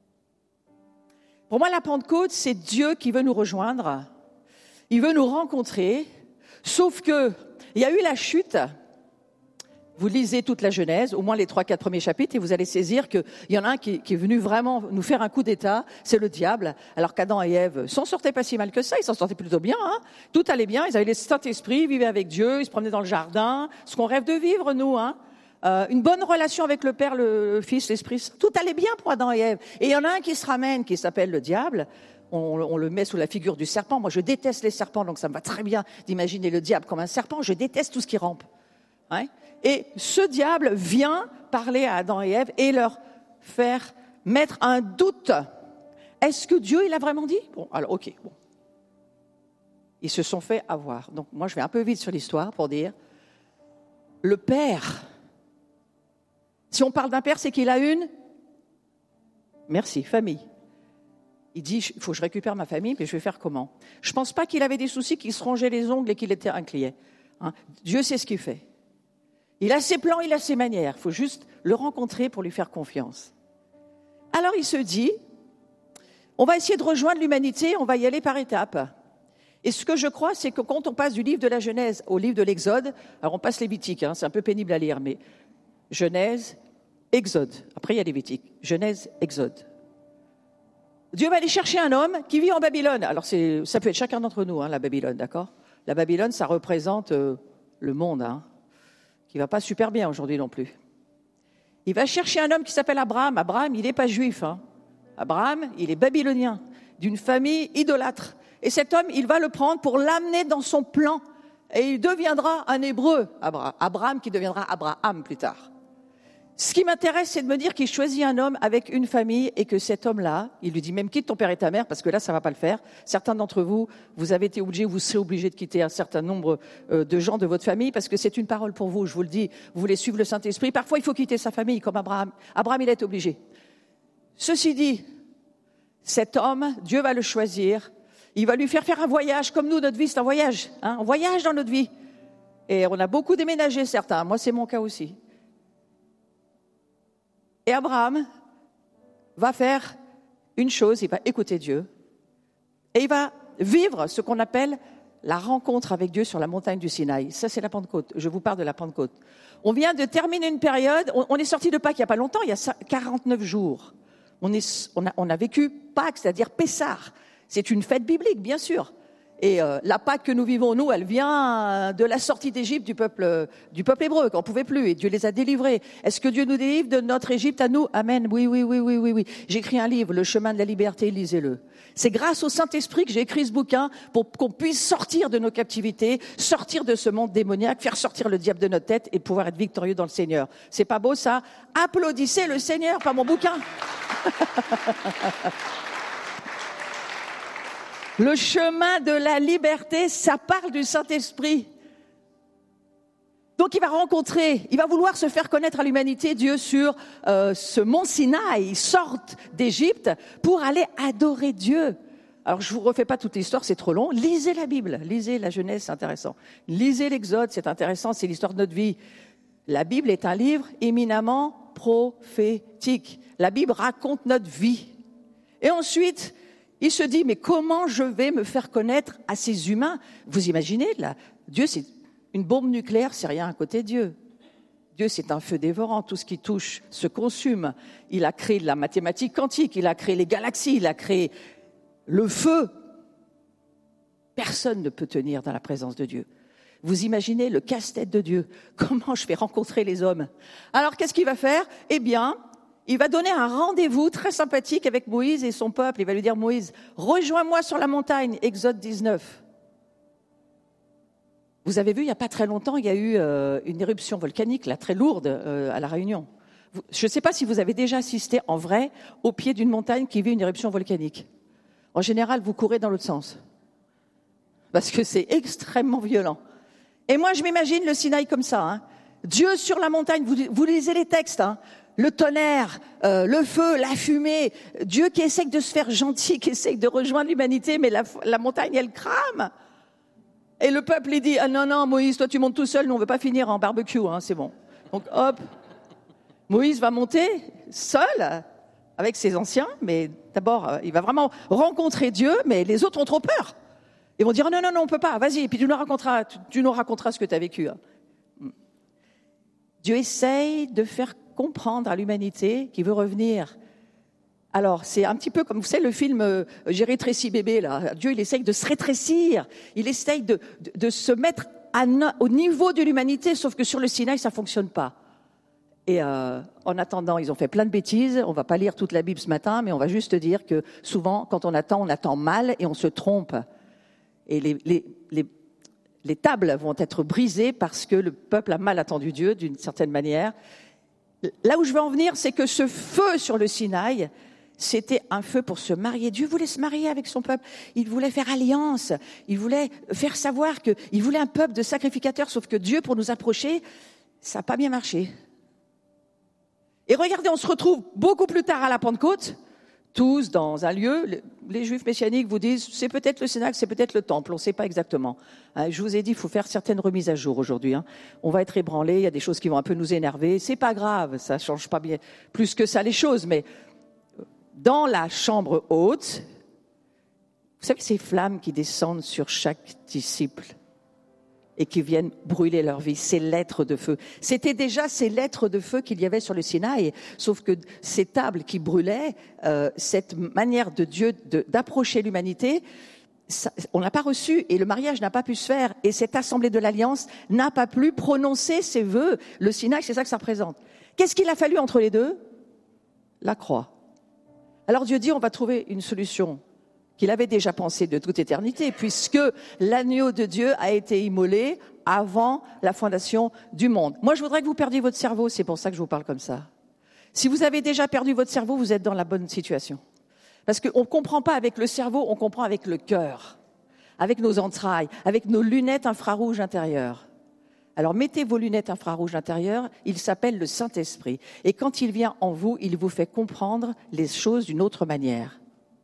Pour moi, la Pentecôte, c'est Dieu qui veut nous rejoindre. Il veut nous rencontrer. Sauf que il y a eu la chute. Vous lisez toute la Genèse, au moins les 3-4 premiers chapitres, et vous allez saisir qu'il y en a un qui est venu vraiment nous faire un coup d'état, c'est le diable. Alors qu'Adam et Ève s'en sortaient pas si mal que ça, ils s'en sortaient plutôt bien. Tout allait bien, ils avaient le Saint-Esprit, ils vivaient avec Dieu, ils se promenaient dans le jardin, ce qu'on rêve de vivre, nous. Une bonne relation avec le Père, le Fils, l'Esprit, tout allait bien pour Adam et Ève. Et il y en a un qui se ramène, qui s'appelle le diable. On le met sous la figure du serpent. Moi, je déteste les serpents, donc ça me va très bien d'imaginer le diable comme un serpent. Je déteste tout ce qui rampe. Et ce diable vient parler à Adam et Ève et leur faire mettre un doute. Est-ce que Dieu, il a vraiment dit? Bon, alors, ok. Bon. Ils se sont fait avoir. Donc, moi, je vais un peu vite sur l'histoire pour dire, le Père, si on parle d'un Père, c'est qu'il a une, famille. Il dit, il faut que je récupère ma famille, mais je vais faire comment? Je ne pense pas qu'il avait des soucis, qu'il se rongeait les ongles et qu'il était inquiet. Dieu sait ce qu'il fait. Il a ses plans, il a ses manières. Il faut juste le rencontrer pour lui faire confiance. Alors il se dit, on va essayer de rejoindre l'humanité, on va y aller par étapes. Et ce que je crois, c'est que quand on passe du livre de la Genèse au livre de l'Exode, alors on passe Lévitique, c'est un peu pénible à lire, mais Genèse, Exode. Après il y a Lévitique. Genèse, Exode. Dieu va aller chercher un homme qui vit en Babylone. Alors ça peut être chacun d'entre nous, la Babylone, d'accord? La Babylone, ça représente le monde, qui va pas super bien aujourd'hui non plus. Il va chercher un homme qui s'appelle Abraham. Abraham, il n'est pas juif. Abraham, il est babylonien, d'une famille idolâtre. Et cet homme, il va le prendre pour l'amener dans son plan. Et il deviendra un hébreu, Abraham, qui deviendra Abraham plus tard. Ce qui m'intéresse, c'est de me dire qu'il choisit un homme avec une famille et que cet homme-là, il lui dit même quitte ton père et ta mère parce que là, ça va pas le faire. Certains d'entre vous, vous avez été obligés, vous serez obligés de quitter un certain nombre de gens de votre famille parce que c'est une parole pour vous, je vous le dis. Vous voulez suivre le Saint-Esprit. Parfois, il faut quitter sa famille comme Abraham. Abraham, il a été obligé. Ceci dit, cet homme, Dieu va le choisir. Il va lui faire un voyage comme nous, notre vie, c'est un voyage. On voyage dans notre vie. Et on a beaucoup déménagé, certains. Moi, c'est mon cas aussi. Et Abraham va faire une chose, il va écouter Dieu et il va vivre ce qu'on appelle la rencontre avec Dieu sur la montagne du Sinaï. Ça, c'est la Pentecôte. Je vous parle de la Pentecôte. On vient de terminer une période, on est sorti de Pâques il n'y a pas longtemps, il y a 49 jours. On a vécu Pâques, c'est-à-dire Pessah. C'est une fête biblique, bien sûr. Et la Pâque que nous vivons, nous, elle vient de la sortie d'Égypte du peuple hébreu, qu'on ne pouvait plus, et Dieu les a délivrés. Est-ce que Dieu nous délivre de notre Égypte à nous? Amen. Oui. J'ai écrit un livre, Le chemin de la liberté, lisez-le. C'est grâce au Saint-Esprit que j'ai écrit ce bouquin pour qu'on puisse sortir de nos captivités, sortir de ce monde démoniaque, faire sortir le diable de notre tête et pouvoir être victorieux dans le Seigneur. C'est pas beau ça? Applaudissez le Seigneur par mon bouquin. Le chemin de la liberté, ça parle du Saint-Esprit. Donc il va vouloir se faire connaître à l'humanité, Dieu, sur ce mont Sinaï. Ils sortent d'Égypte pour aller adorer Dieu. Alors je vous refais pas toute l'histoire, c'est trop long. Lisez la Bible, lisez la Genèse, c'est intéressant. Lisez l'Exode, c'est intéressant, c'est l'histoire de notre vie. La Bible est un livre éminemment prophétique. La Bible raconte notre vie. Et ensuite, il se dit, mais comment je vais me faire connaître à ces humains? Vous imaginez, là, Dieu, c'est une bombe nucléaire, c'est rien à côté de Dieu. Dieu, c'est un feu dévorant. Tout ce qui touche se consume. Il a créé la mathématique quantique, il a créé les galaxies, il a créé le feu. Personne ne peut tenir dans la présence de Dieu. Vous imaginez le casse-tête de Dieu. Comment je vais rencontrer les hommes? Alors, qu'est-ce qu'il va faire? Eh bien, il va donner un rendez-vous très sympathique avec Moïse et son peuple. Il va lui dire, Moïse, rejoins-moi sur la montagne, Exode 19. Vous avez vu, il n'y a pas très longtemps, il y a eu une éruption volcanique, là, très lourde, à La Réunion. Je ne sais pas si vous avez déjà assisté en vrai au pied d'une montagne qui vit une éruption volcanique. En général, vous courez dans l'autre sens. Parce que c'est extrêmement violent. Et moi, je m'imagine le Sinaï comme ça. Hein. Dieu sur la montagne, vous lisez les textes, hein. Le tonnerre, le feu, la fumée. Dieu qui essaie de se faire gentil, qui essaie de rejoindre l'humanité, mais la montagne, elle crame. Et le peuple, il dit, ah non, Moïse, toi tu montes tout seul, nous on ne veut pas finir en barbecue, hein, c'est bon. Donc hop, Moïse va monter seul, avec ses anciens, mais d'abord, il va vraiment rencontrer Dieu, mais les autres ont trop peur. Ils vont dire, non, on ne peut pas, vas-y, et puis tu nous raconteras ce que tu as vécu. Hein. Dieu essaye de faire comprendre à l'humanité qui veut revenir. Alors, c'est un petit peu comme, vous savez, le film J'ai rétréci bébé, là. Dieu, il essaye de se rétrécir. Il essaye de se mettre au niveau de l'humanité, sauf que sur le Sinaï, ça fonctionne pas. Et en attendant, ils ont fait plein de bêtises. On va pas lire toute la Bible ce matin, mais on va juste dire que souvent, quand on attend mal et on se trompe. Et les tables vont être brisées parce que le peuple a mal attendu Dieu, d'une certaine manière. Là où je veux en venir, c'est que ce feu sur le Sinaï, c'était un feu pour se marier. Dieu voulait se marier avec son peuple. Il voulait faire alliance. Il voulait faire savoir qu'il voulait un peuple de sacrificateurs. Sauf que Dieu, pour nous approcher, ça n'a pas bien marché. Et regardez, on se retrouve beaucoup plus tard à la Pentecôte, tous dans un lieu. Les Juifs messianiques vous disent, c'est peut-être le Cénacle, c'est peut-être le temple. On ne sait pas exactement. Je vous ai dit, il faut faire certaines remises à jour aujourd'hui. On va être ébranlés. Il y a des choses qui vont un peu nous énerver. C'est pas grave. Ça change pas bien plus que ça les choses. Mais dans la chambre haute, vous savez ces flammes qui descendent sur chaque disciple et qui viennent brûler leur vie, ces lettres de feu. C'était déjà ces lettres de feu qu'il y avait sur le Sinaï, sauf que ces tables qui brûlaient, cette manière de Dieu d'approcher l'humanité, on n'a pas reçu et le mariage n'a pas pu se faire et cette assemblée de l'Alliance n'a pas pu prononcer ses vœux. Le Sinaï, c'est ça que ça représente. Qu'est-ce qu'il a fallu entre les deux? La croix. Alors Dieu dit, on va trouver une solution qu'il avait déjà pensée de toute éternité, puisque l'agneau de Dieu a été immolé avant la fondation du monde. Moi, je voudrais que vous perdiez votre cerveau, c'est pour ça que je vous parle comme ça. Si vous avez déjà perdu votre cerveau, vous êtes dans la bonne situation. Parce qu'on ne comprend pas avec le cerveau, on comprend avec le cœur, avec nos entrailles, avec nos lunettes infrarouges intérieures. Alors mettez vos lunettes infrarouges intérieures, il s'appelle le Saint-Esprit. Et quand il vient en vous, il vous fait comprendre les choses d'une autre manière.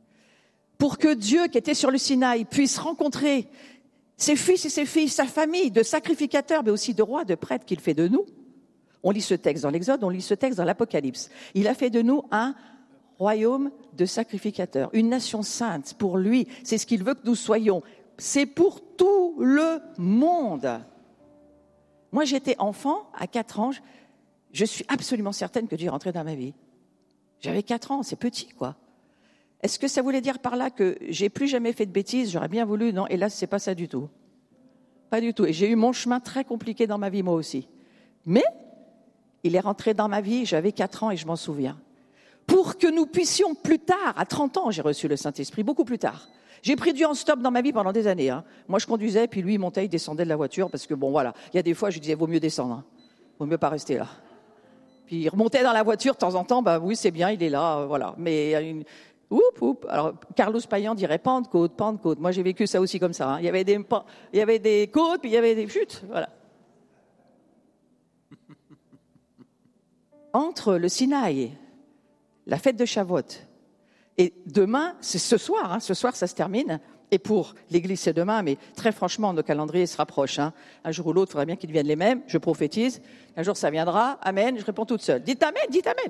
Pour que Dieu, qui était sur le Sinaï, puisse rencontrer ses fils et ses filles, sa famille de sacrificateurs, mais aussi de rois, de prêtres qu'il fait de nous. On lit ce texte dans l'Exode, on lit ce texte dans l'Apocalypse. Il a fait de nous un royaume de sacrificateurs, une nation sainte pour lui. C'est ce qu'il veut que nous soyons. C'est pour tout le monde. Moi, j'étais enfant, à 4 ans, je suis absolument certaine que Dieu est rentré dans ma vie. J'avais 4 ans, c'est petit, quoi. Est-ce que ça voulait dire par là que j'ai plus jamais fait de bêtises? J'aurais bien voulu, non, hélas, c'est pas ça du tout. Pas du tout. Et j'ai eu mon chemin très compliqué dans ma vie, moi aussi. Mais, il est rentré dans ma vie, j'avais 4 ans et je m'en souviens. Pour que nous puissions plus tard, à 30 ans, j'ai reçu le Saint-Esprit, beaucoup plus tard. J'ai pris Dieu en stop dans ma vie pendant des années. Moi, je conduisais, puis lui, il montait, il descendait de la voiture, parce que bon, voilà. Il y a des fois, je disais, vaut mieux descendre. Vaut mieux pas rester là. Puis il remontait dans la voiture de temps en temps, bah oui, c'est bien, il est là, voilà. Mais alors, Carlos Payan dirait Pentecôte. Moi, j'ai vécu ça aussi comme ça. Il y avait des côtes, puis il y avait des chutes, voilà. Entre le Sinaï, la fête de Shavuot, et demain, c'est ce soir, ce soir ça se termine, et pour l'Église c'est demain, mais très franchement, nos calendriers se rapprochent. Un jour ou l'autre, il faudrait bien qu'ils deviennent les mêmes, je prophétise, un jour ça viendra, amen, je réponds toute seule. Dites amen.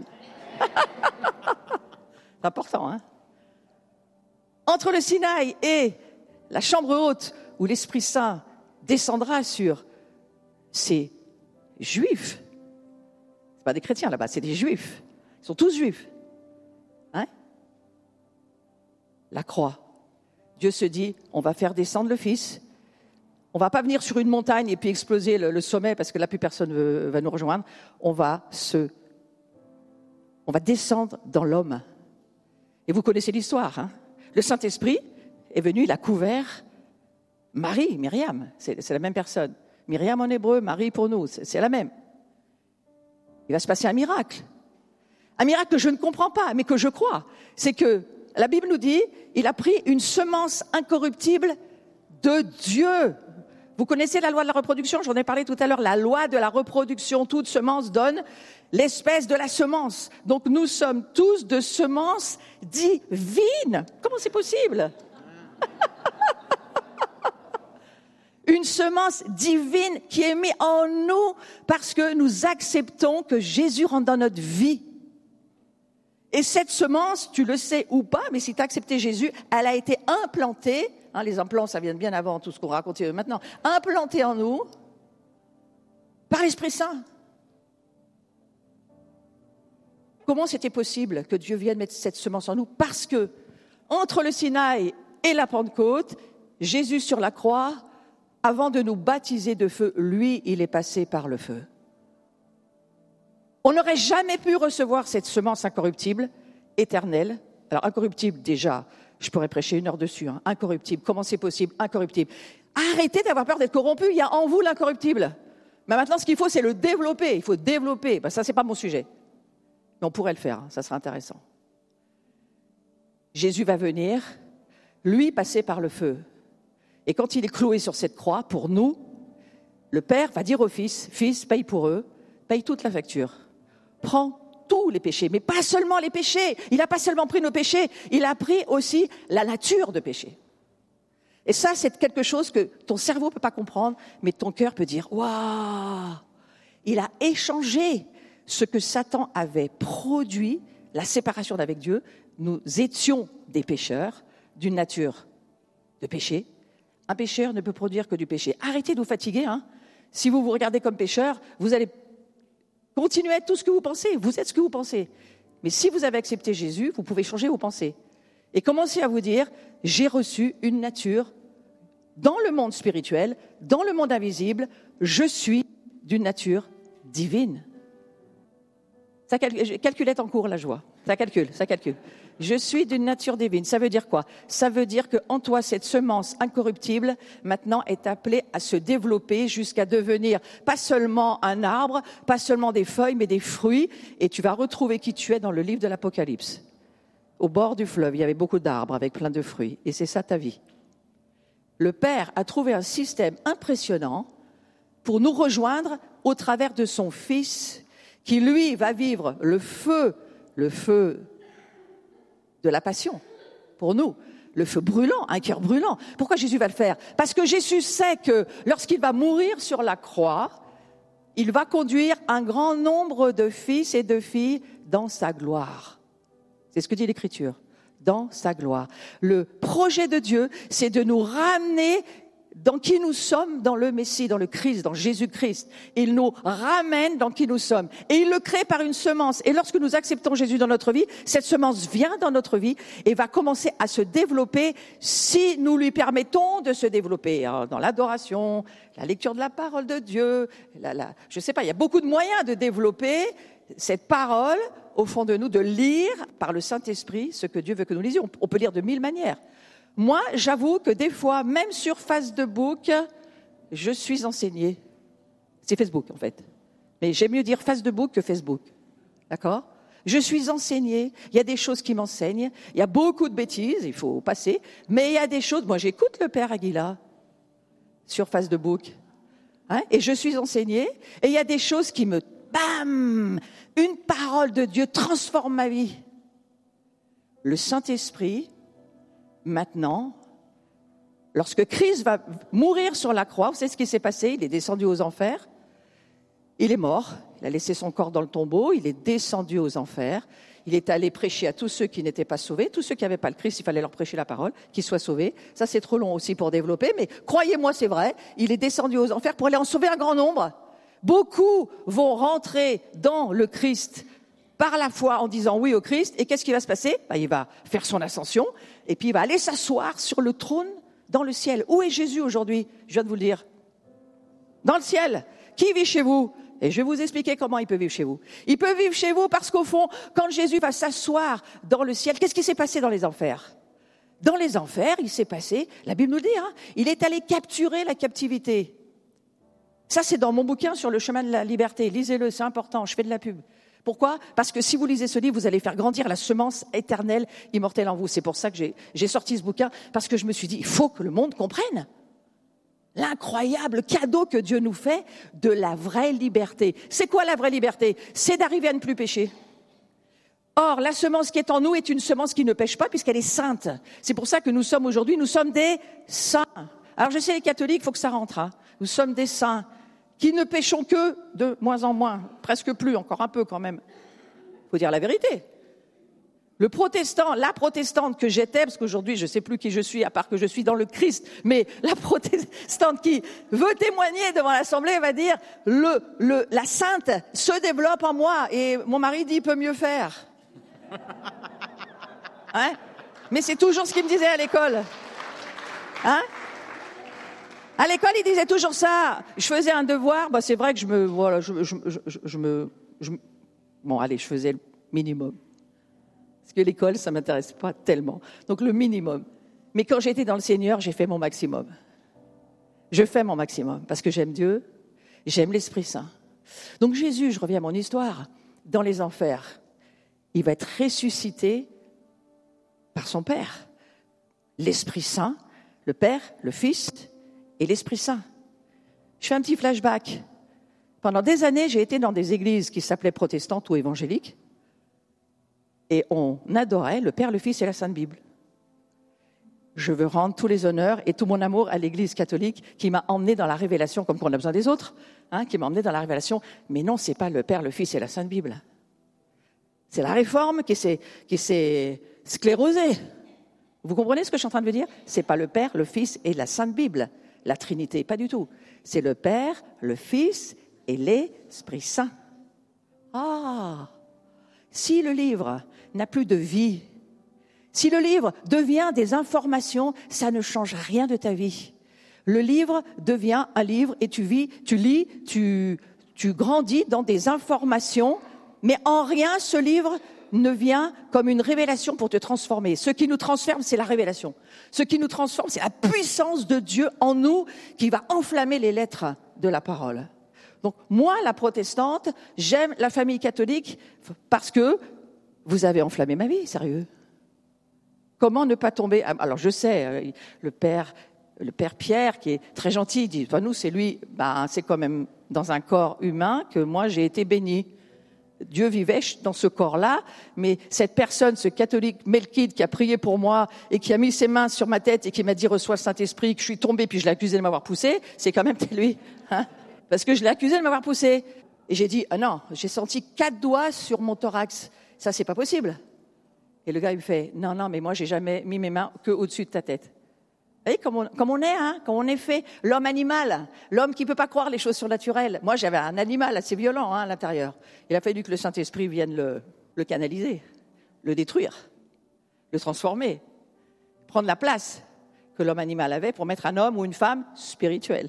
C'est important, Entre le Sinaï et la chambre haute, où l'Esprit Saint descendra sur ces Juifs Pas des chrétiens là-bas, c'est des juifs. Ils sont tous juifs. Hein? La croix. Dieu se dit, on va faire descendre le Fils. On va pas venir sur une montagne et puis exploser le sommet parce que là, plus personne va nous rejoindre. On va descendre dans l'homme. Et vous connaissez l'histoire. Hein? Le Saint-Esprit est venu, il a couvert Marie, Myriam. C'est la même personne. Myriam en hébreu, Marie pour nous, c'est la même. Il va se passer un miracle. Un miracle que je ne comprends pas, mais que je crois. C'est que la Bible nous dit, il a pris une semence incorruptible de Dieu. Vous connaissez la loi de la reproduction, j'en ai parlé tout à l'heure. La loi de la reproduction, toute semence donne l'espèce de la semence. Donc nous sommes tous de semence divine. Comment c'est possible? Une semence divine qui est mise en nous parce que nous acceptons que Jésus rentre dans notre vie. Et cette semence, tu le sais ou pas, mais si tu as accepté Jésus, elle a été implantée, hein, les implants ça vient bien avant tout ce qu'on raconte maintenant, implantée en nous par l'Esprit Saint. Comment c'était possible que Dieu vienne mettre cette semence en nous? Parce que entre le Sinaï et la Pentecôte, Jésus sur la croix, avant de nous baptiser de feu, lui, il est passé par le feu. On n'aurait jamais pu recevoir cette semence incorruptible, éternelle. Alors, incorruptible, déjà, je pourrais prêcher 1 heure dessus. Hein. Incorruptible, comment c'est possible? Incorruptible. Arrêtez d'avoir peur d'être corrompu, il y a en vous l'incorruptible. Mais maintenant, ce qu'il faut, c'est le développer. Il faut développer. Ben, ça, c'est pas mon sujet. Mais on pourrait le faire, hein. Ça serait intéressant. Jésus va venir, lui, passer par le feu. Et quand il est cloué sur cette croix, pour nous, le Père va dire au Fils, « Fils, paye pour eux, paye toute la facture. Prends tous les péchés, mais pas seulement les péchés. Il n'a pas seulement pris nos péchés, il a pris aussi la nature de péché. » Et ça, c'est quelque chose que ton cerveau ne peut pas comprendre, mais ton cœur peut dire, « Waouh !» Il a échangé ce que Satan avait produit, la séparation d'avec Dieu. Nous étions des pécheurs d'une nature de péché. Un pécheur ne peut produire que du péché. Arrêtez de vous fatiguer. Hein. Si vous vous regardez comme pécheur, vous allez continuer à être tout ce que vous pensez. Vous êtes ce que vous pensez. Mais si vous avez accepté Jésus, vous pouvez changer vos pensées. Et commencer à vous dire, j'ai reçu une nature dans le monde spirituel, dans le monde invisible, je suis d'une nature divine. Ça calculette en cours la joie. Ça calcule. Je suis d'une nature divine. Ça veut dire quoi? Ça veut dire qu'en toi, cette semence incorruptible, maintenant, est appelée à se développer jusqu'à devenir pas seulement un arbre, pas seulement des feuilles, mais des fruits. Et tu vas retrouver qui tu es dans le livre de l'Apocalypse. Au bord du fleuve, il y avait beaucoup d'arbres avec plein de fruits. Et c'est ça ta vie. Le Père a trouvé un système impressionnant pour nous rejoindre au travers de son Fils, qui, lui, va vivre le feu de la passion, pour nous, le feu brûlant, un cœur brûlant. Pourquoi Jésus va le faire? Parce que Jésus sait que lorsqu'il va mourir sur la croix, il va conduire un grand nombre de fils et de filles dans sa gloire. C'est ce que dit l'Écriture, dans sa gloire. Le projet de Dieu, c'est de nous ramener dans qui nous sommes, dans le Messie, dans le Christ, dans Jésus-Christ. Il nous ramène dans qui nous sommes. Et il le crée par une semence. Et lorsque nous acceptons Jésus dans notre vie, cette semence vient dans notre vie et va commencer à se développer si nous lui permettons de se développer. Alors, dans l'adoration, la lecture de la parole de Dieu, je sais pas, il y a beaucoup de moyens de développer cette parole au fond de nous, de lire par le Saint-Esprit ce que Dieu veut que nous lisions. On peut lire de 1000 manières. Moi, j'avoue que des fois, même sur Facebook, je suis enseignée. C'est Facebook, en fait. Mais j'aime mieux dire Facebook que Facebook. D'accord? Je suis enseignée. Il y a des choses qui m'enseignent. Il y a beaucoup de bêtises, il faut passer. Mais il y a des choses... Moi, j'écoute le Père Aguila sur Facebook. Hein? Et je suis enseignée. Et il y a des choses qui me... Bam! Une parole de Dieu transforme ma vie. Le Saint-Esprit... Maintenant, lorsque Christ va mourir sur la croix, vous savez ce qui s'est passé? Il est descendu aux enfers, il est mort, il a laissé son corps dans le tombeau, il est descendu aux enfers, il est allé prêcher à tous ceux qui n'étaient pas sauvés, tous ceux qui n'avaient pas le Christ, il fallait leur prêcher la parole, qu'ils soient sauvés. Ça, c'est trop long aussi pour développer, mais croyez-moi, c'est vrai, il est descendu aux enfers pour aller en sauver un grand nombre. Beaucoup vont rentrer dans le Christ par la foi en disant oui au Christ. Et qu'est-ce qui va se passer? Il va faire son ascension et puis il va aller s'asseoir sur le trône dans le ciel. Où est Jésus aujourd'hui? Je viens de vous le dire. Dans le ciel. Qui vit chez vous? Et je vais vous expliquer comment il peut vivre chez vous. Il peut vivre chez vous parce qu'au fond, quand Jésus va s'asseoir dans le ciel, qu'est-ce qui s'est passé dans les enfers? Dans les enfers, il s'est passé, la Bible nous le dit, il est allé capturer la captivité. Ça, c'est dans mon bouquin sur le chemin de la liberté. Lisez-le, c'est important, je fais de la pub. Pourquoi? Parce que si vous lisez ce livre, vous allez faire grandir la semence éternelle, immortelle en vous. C'est pour ça que j'ai sorti ce bouquin, parce que je me suis dit, il faut que le monde comprenne l'incroyable cadeau que Dieu nous fait de la vraie liberté. C'est quoi la vraie liberté? C'est d'arriver à ne plus pécher. Or, la semence qui est en nous est une semence qui ne pêche pas puisqu'elle est sainte. C'est pour ça que nous sommes aujourd'hui, nous sommes des saints. Alors je sais, les catholiques, il faut que ça rentre. Nous sommes des saints qui ne péchons que de moins en moins, presque plus, encore un peu quand même. Il faut dire la vérité. Le protestant, la protestante que j'étais, parce qu'aujourd'hui je ne sais plus qui je suis, à part que je suis dans le Christ, mais la protestante qui veut témoigner devant l'Assemblée va dire la sainte se développe en moi et mon mari dit il peut mieux faire. Hein? Mais c'est toujours ce qu'il me disait à l'école. Hein? À l'école, il disait toujours ça. Je faisais un devoir, c'est vrai que je faisais le minimum. Parce que l'école, ça m'intéresse pas tellement. Donc le minimum. Mais quand j'étais dans le Seigneur, j'ai fait mon maximum. Je fais mon maximum parce que j'aime Dieu, j'aime l'Esprit Saint. Donc Jésus, je reviens à mon histoire, dans les enfers, il va être ressuscité par son Père. L'Esprit Saint, le Père, le Fils et l'Esprit Saint. Je fais un petit flashback. Pendant des années, j'ai été dans des églises qui s'appelaient protestantes ou évangéliques. Et on adorait le Père, le Fils et la Sainte Bible. Je veux rendre tous les honneurs et tout mon amour à l'Église catholique qui m'a emmené dans la révélation, comme qu'on a besoin des autres, qui m'a emmené dans la révélation. Mais non, c'est pas le Père, le Fils et la Sainte Bible. C'est la Réforme qui s'est sclérosée. Vous comprenez ce que je suis en train de vous dire? C'est pas le Père, le Fils et la Sainte Bible, la Trinité, pas du tout. C'est le Père, le Fils et l'Esprit Saint. Si le livre n'a plus de vie, si le livre devient des informations, ça ne change rien de ta vie. Le livre devient un livre et tu vis, tu lis, tu grandis dans des informations, mais en rien ce livre ne vient comme une révélation pour te transformer. Ce qui nous transforme, c'est la révélation. Ce qui nous transforme, c'est la puissance de Dieu en nous qui va enflammer les lettres de la parole. Donc moi, la protestante, j'aime la famille catholique parce que vous avez enflammé ma vie, sérieux. Comment ne pas tomber? Alors je sais, le père Pierre, qui est très gentil, il dit, nous c'est lui, c'est quand même dans un corps humain que moi j'ai été béni. Dieu vivait dans ce corps-là, mais cette personne, ce catholique Melkide qui a prié pour moi et qui a mis ses mains sur ma tête et qui m'a dit reçois le Saint-Esprit, que je suis tombée puis je l'ai accusé de m'avoir poussé, c'est quand même lui, parce que je l'ai accusé de m'avoir poussé. Et j'ai dit non, j'ai senti 4 doigts sur mon thorax, ça c'est pas possible. Et le gars il me fait non, mais moi j'ai jamais mis mes mains que au-dessus de ta tête. Vous voyez, comme on est, comme on est fait, l'homme animal, l'homme qui peut pas croire les choses surnaturelles. Moi, j'avais un animal assez violent à l'intérieur. Il a fallu que le Saint-Esprit vienne le canaliser, le détruire, le transformer, prendre la place que l'homme animal avait pour mettre un homme ou une femme spirituelle.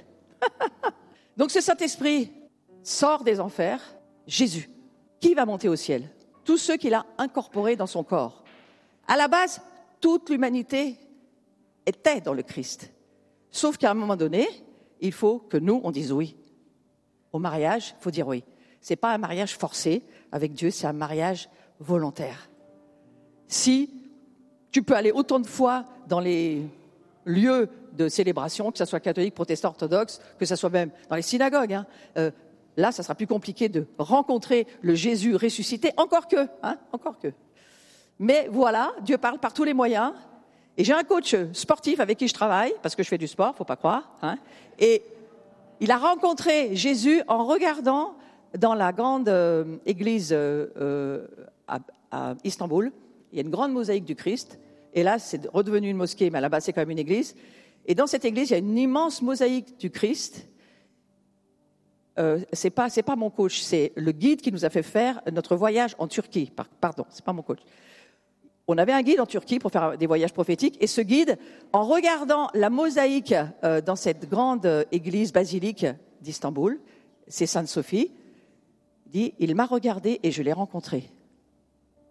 Donc ce Saint-Esprit sort des enfers, Jésus. Qui va monter au ciel? Tous ceux qu'il a incorporés dans son corps. À la base, toute l'humanité était dans le Christ. Sauf qu'à un moment donné, il faut que nous, on dise oui. Au mariage, il faut dire oui. C'est pas un mariage forcé avec Dieu, c'est un mariage volontaire. Si tu peux aller autant de fois dans les lieux de célébration, que ce soit catholique, protestant, orthodoxe, que ce soit même dans les synagogues, là, ça sera plus compliqué de rencontrer le Jésus ressuscité, encore que. Mais voilà, Dieu parle par tous les moyens. Et j'ai un coach sportif avec qui je travaille, parce que je fais du sport, faut pas croire. Et il a rencontré Jésus en regardant dans la grande église à Istanbul. Il y a une grande mosaïque du Christ. Et là, c'est redevenu une mosquée, mais là-bas, c'est quand même une église. Et dans cette église, il y a une immense mosaïque du Christ. c'est pas mon coach, c'est le guide qui nous a fait faire notre voyage en Turquie. Pardon, c'est pas mon coach. On avait un guide en Turquie pour faire des voyages prophétiques, et ce guide, en regardant la mosaïque dans cette grande église basilique d'Istanbul, c'est Sainte Sophie, dit, il m'a regardé et je l'ai rencontré.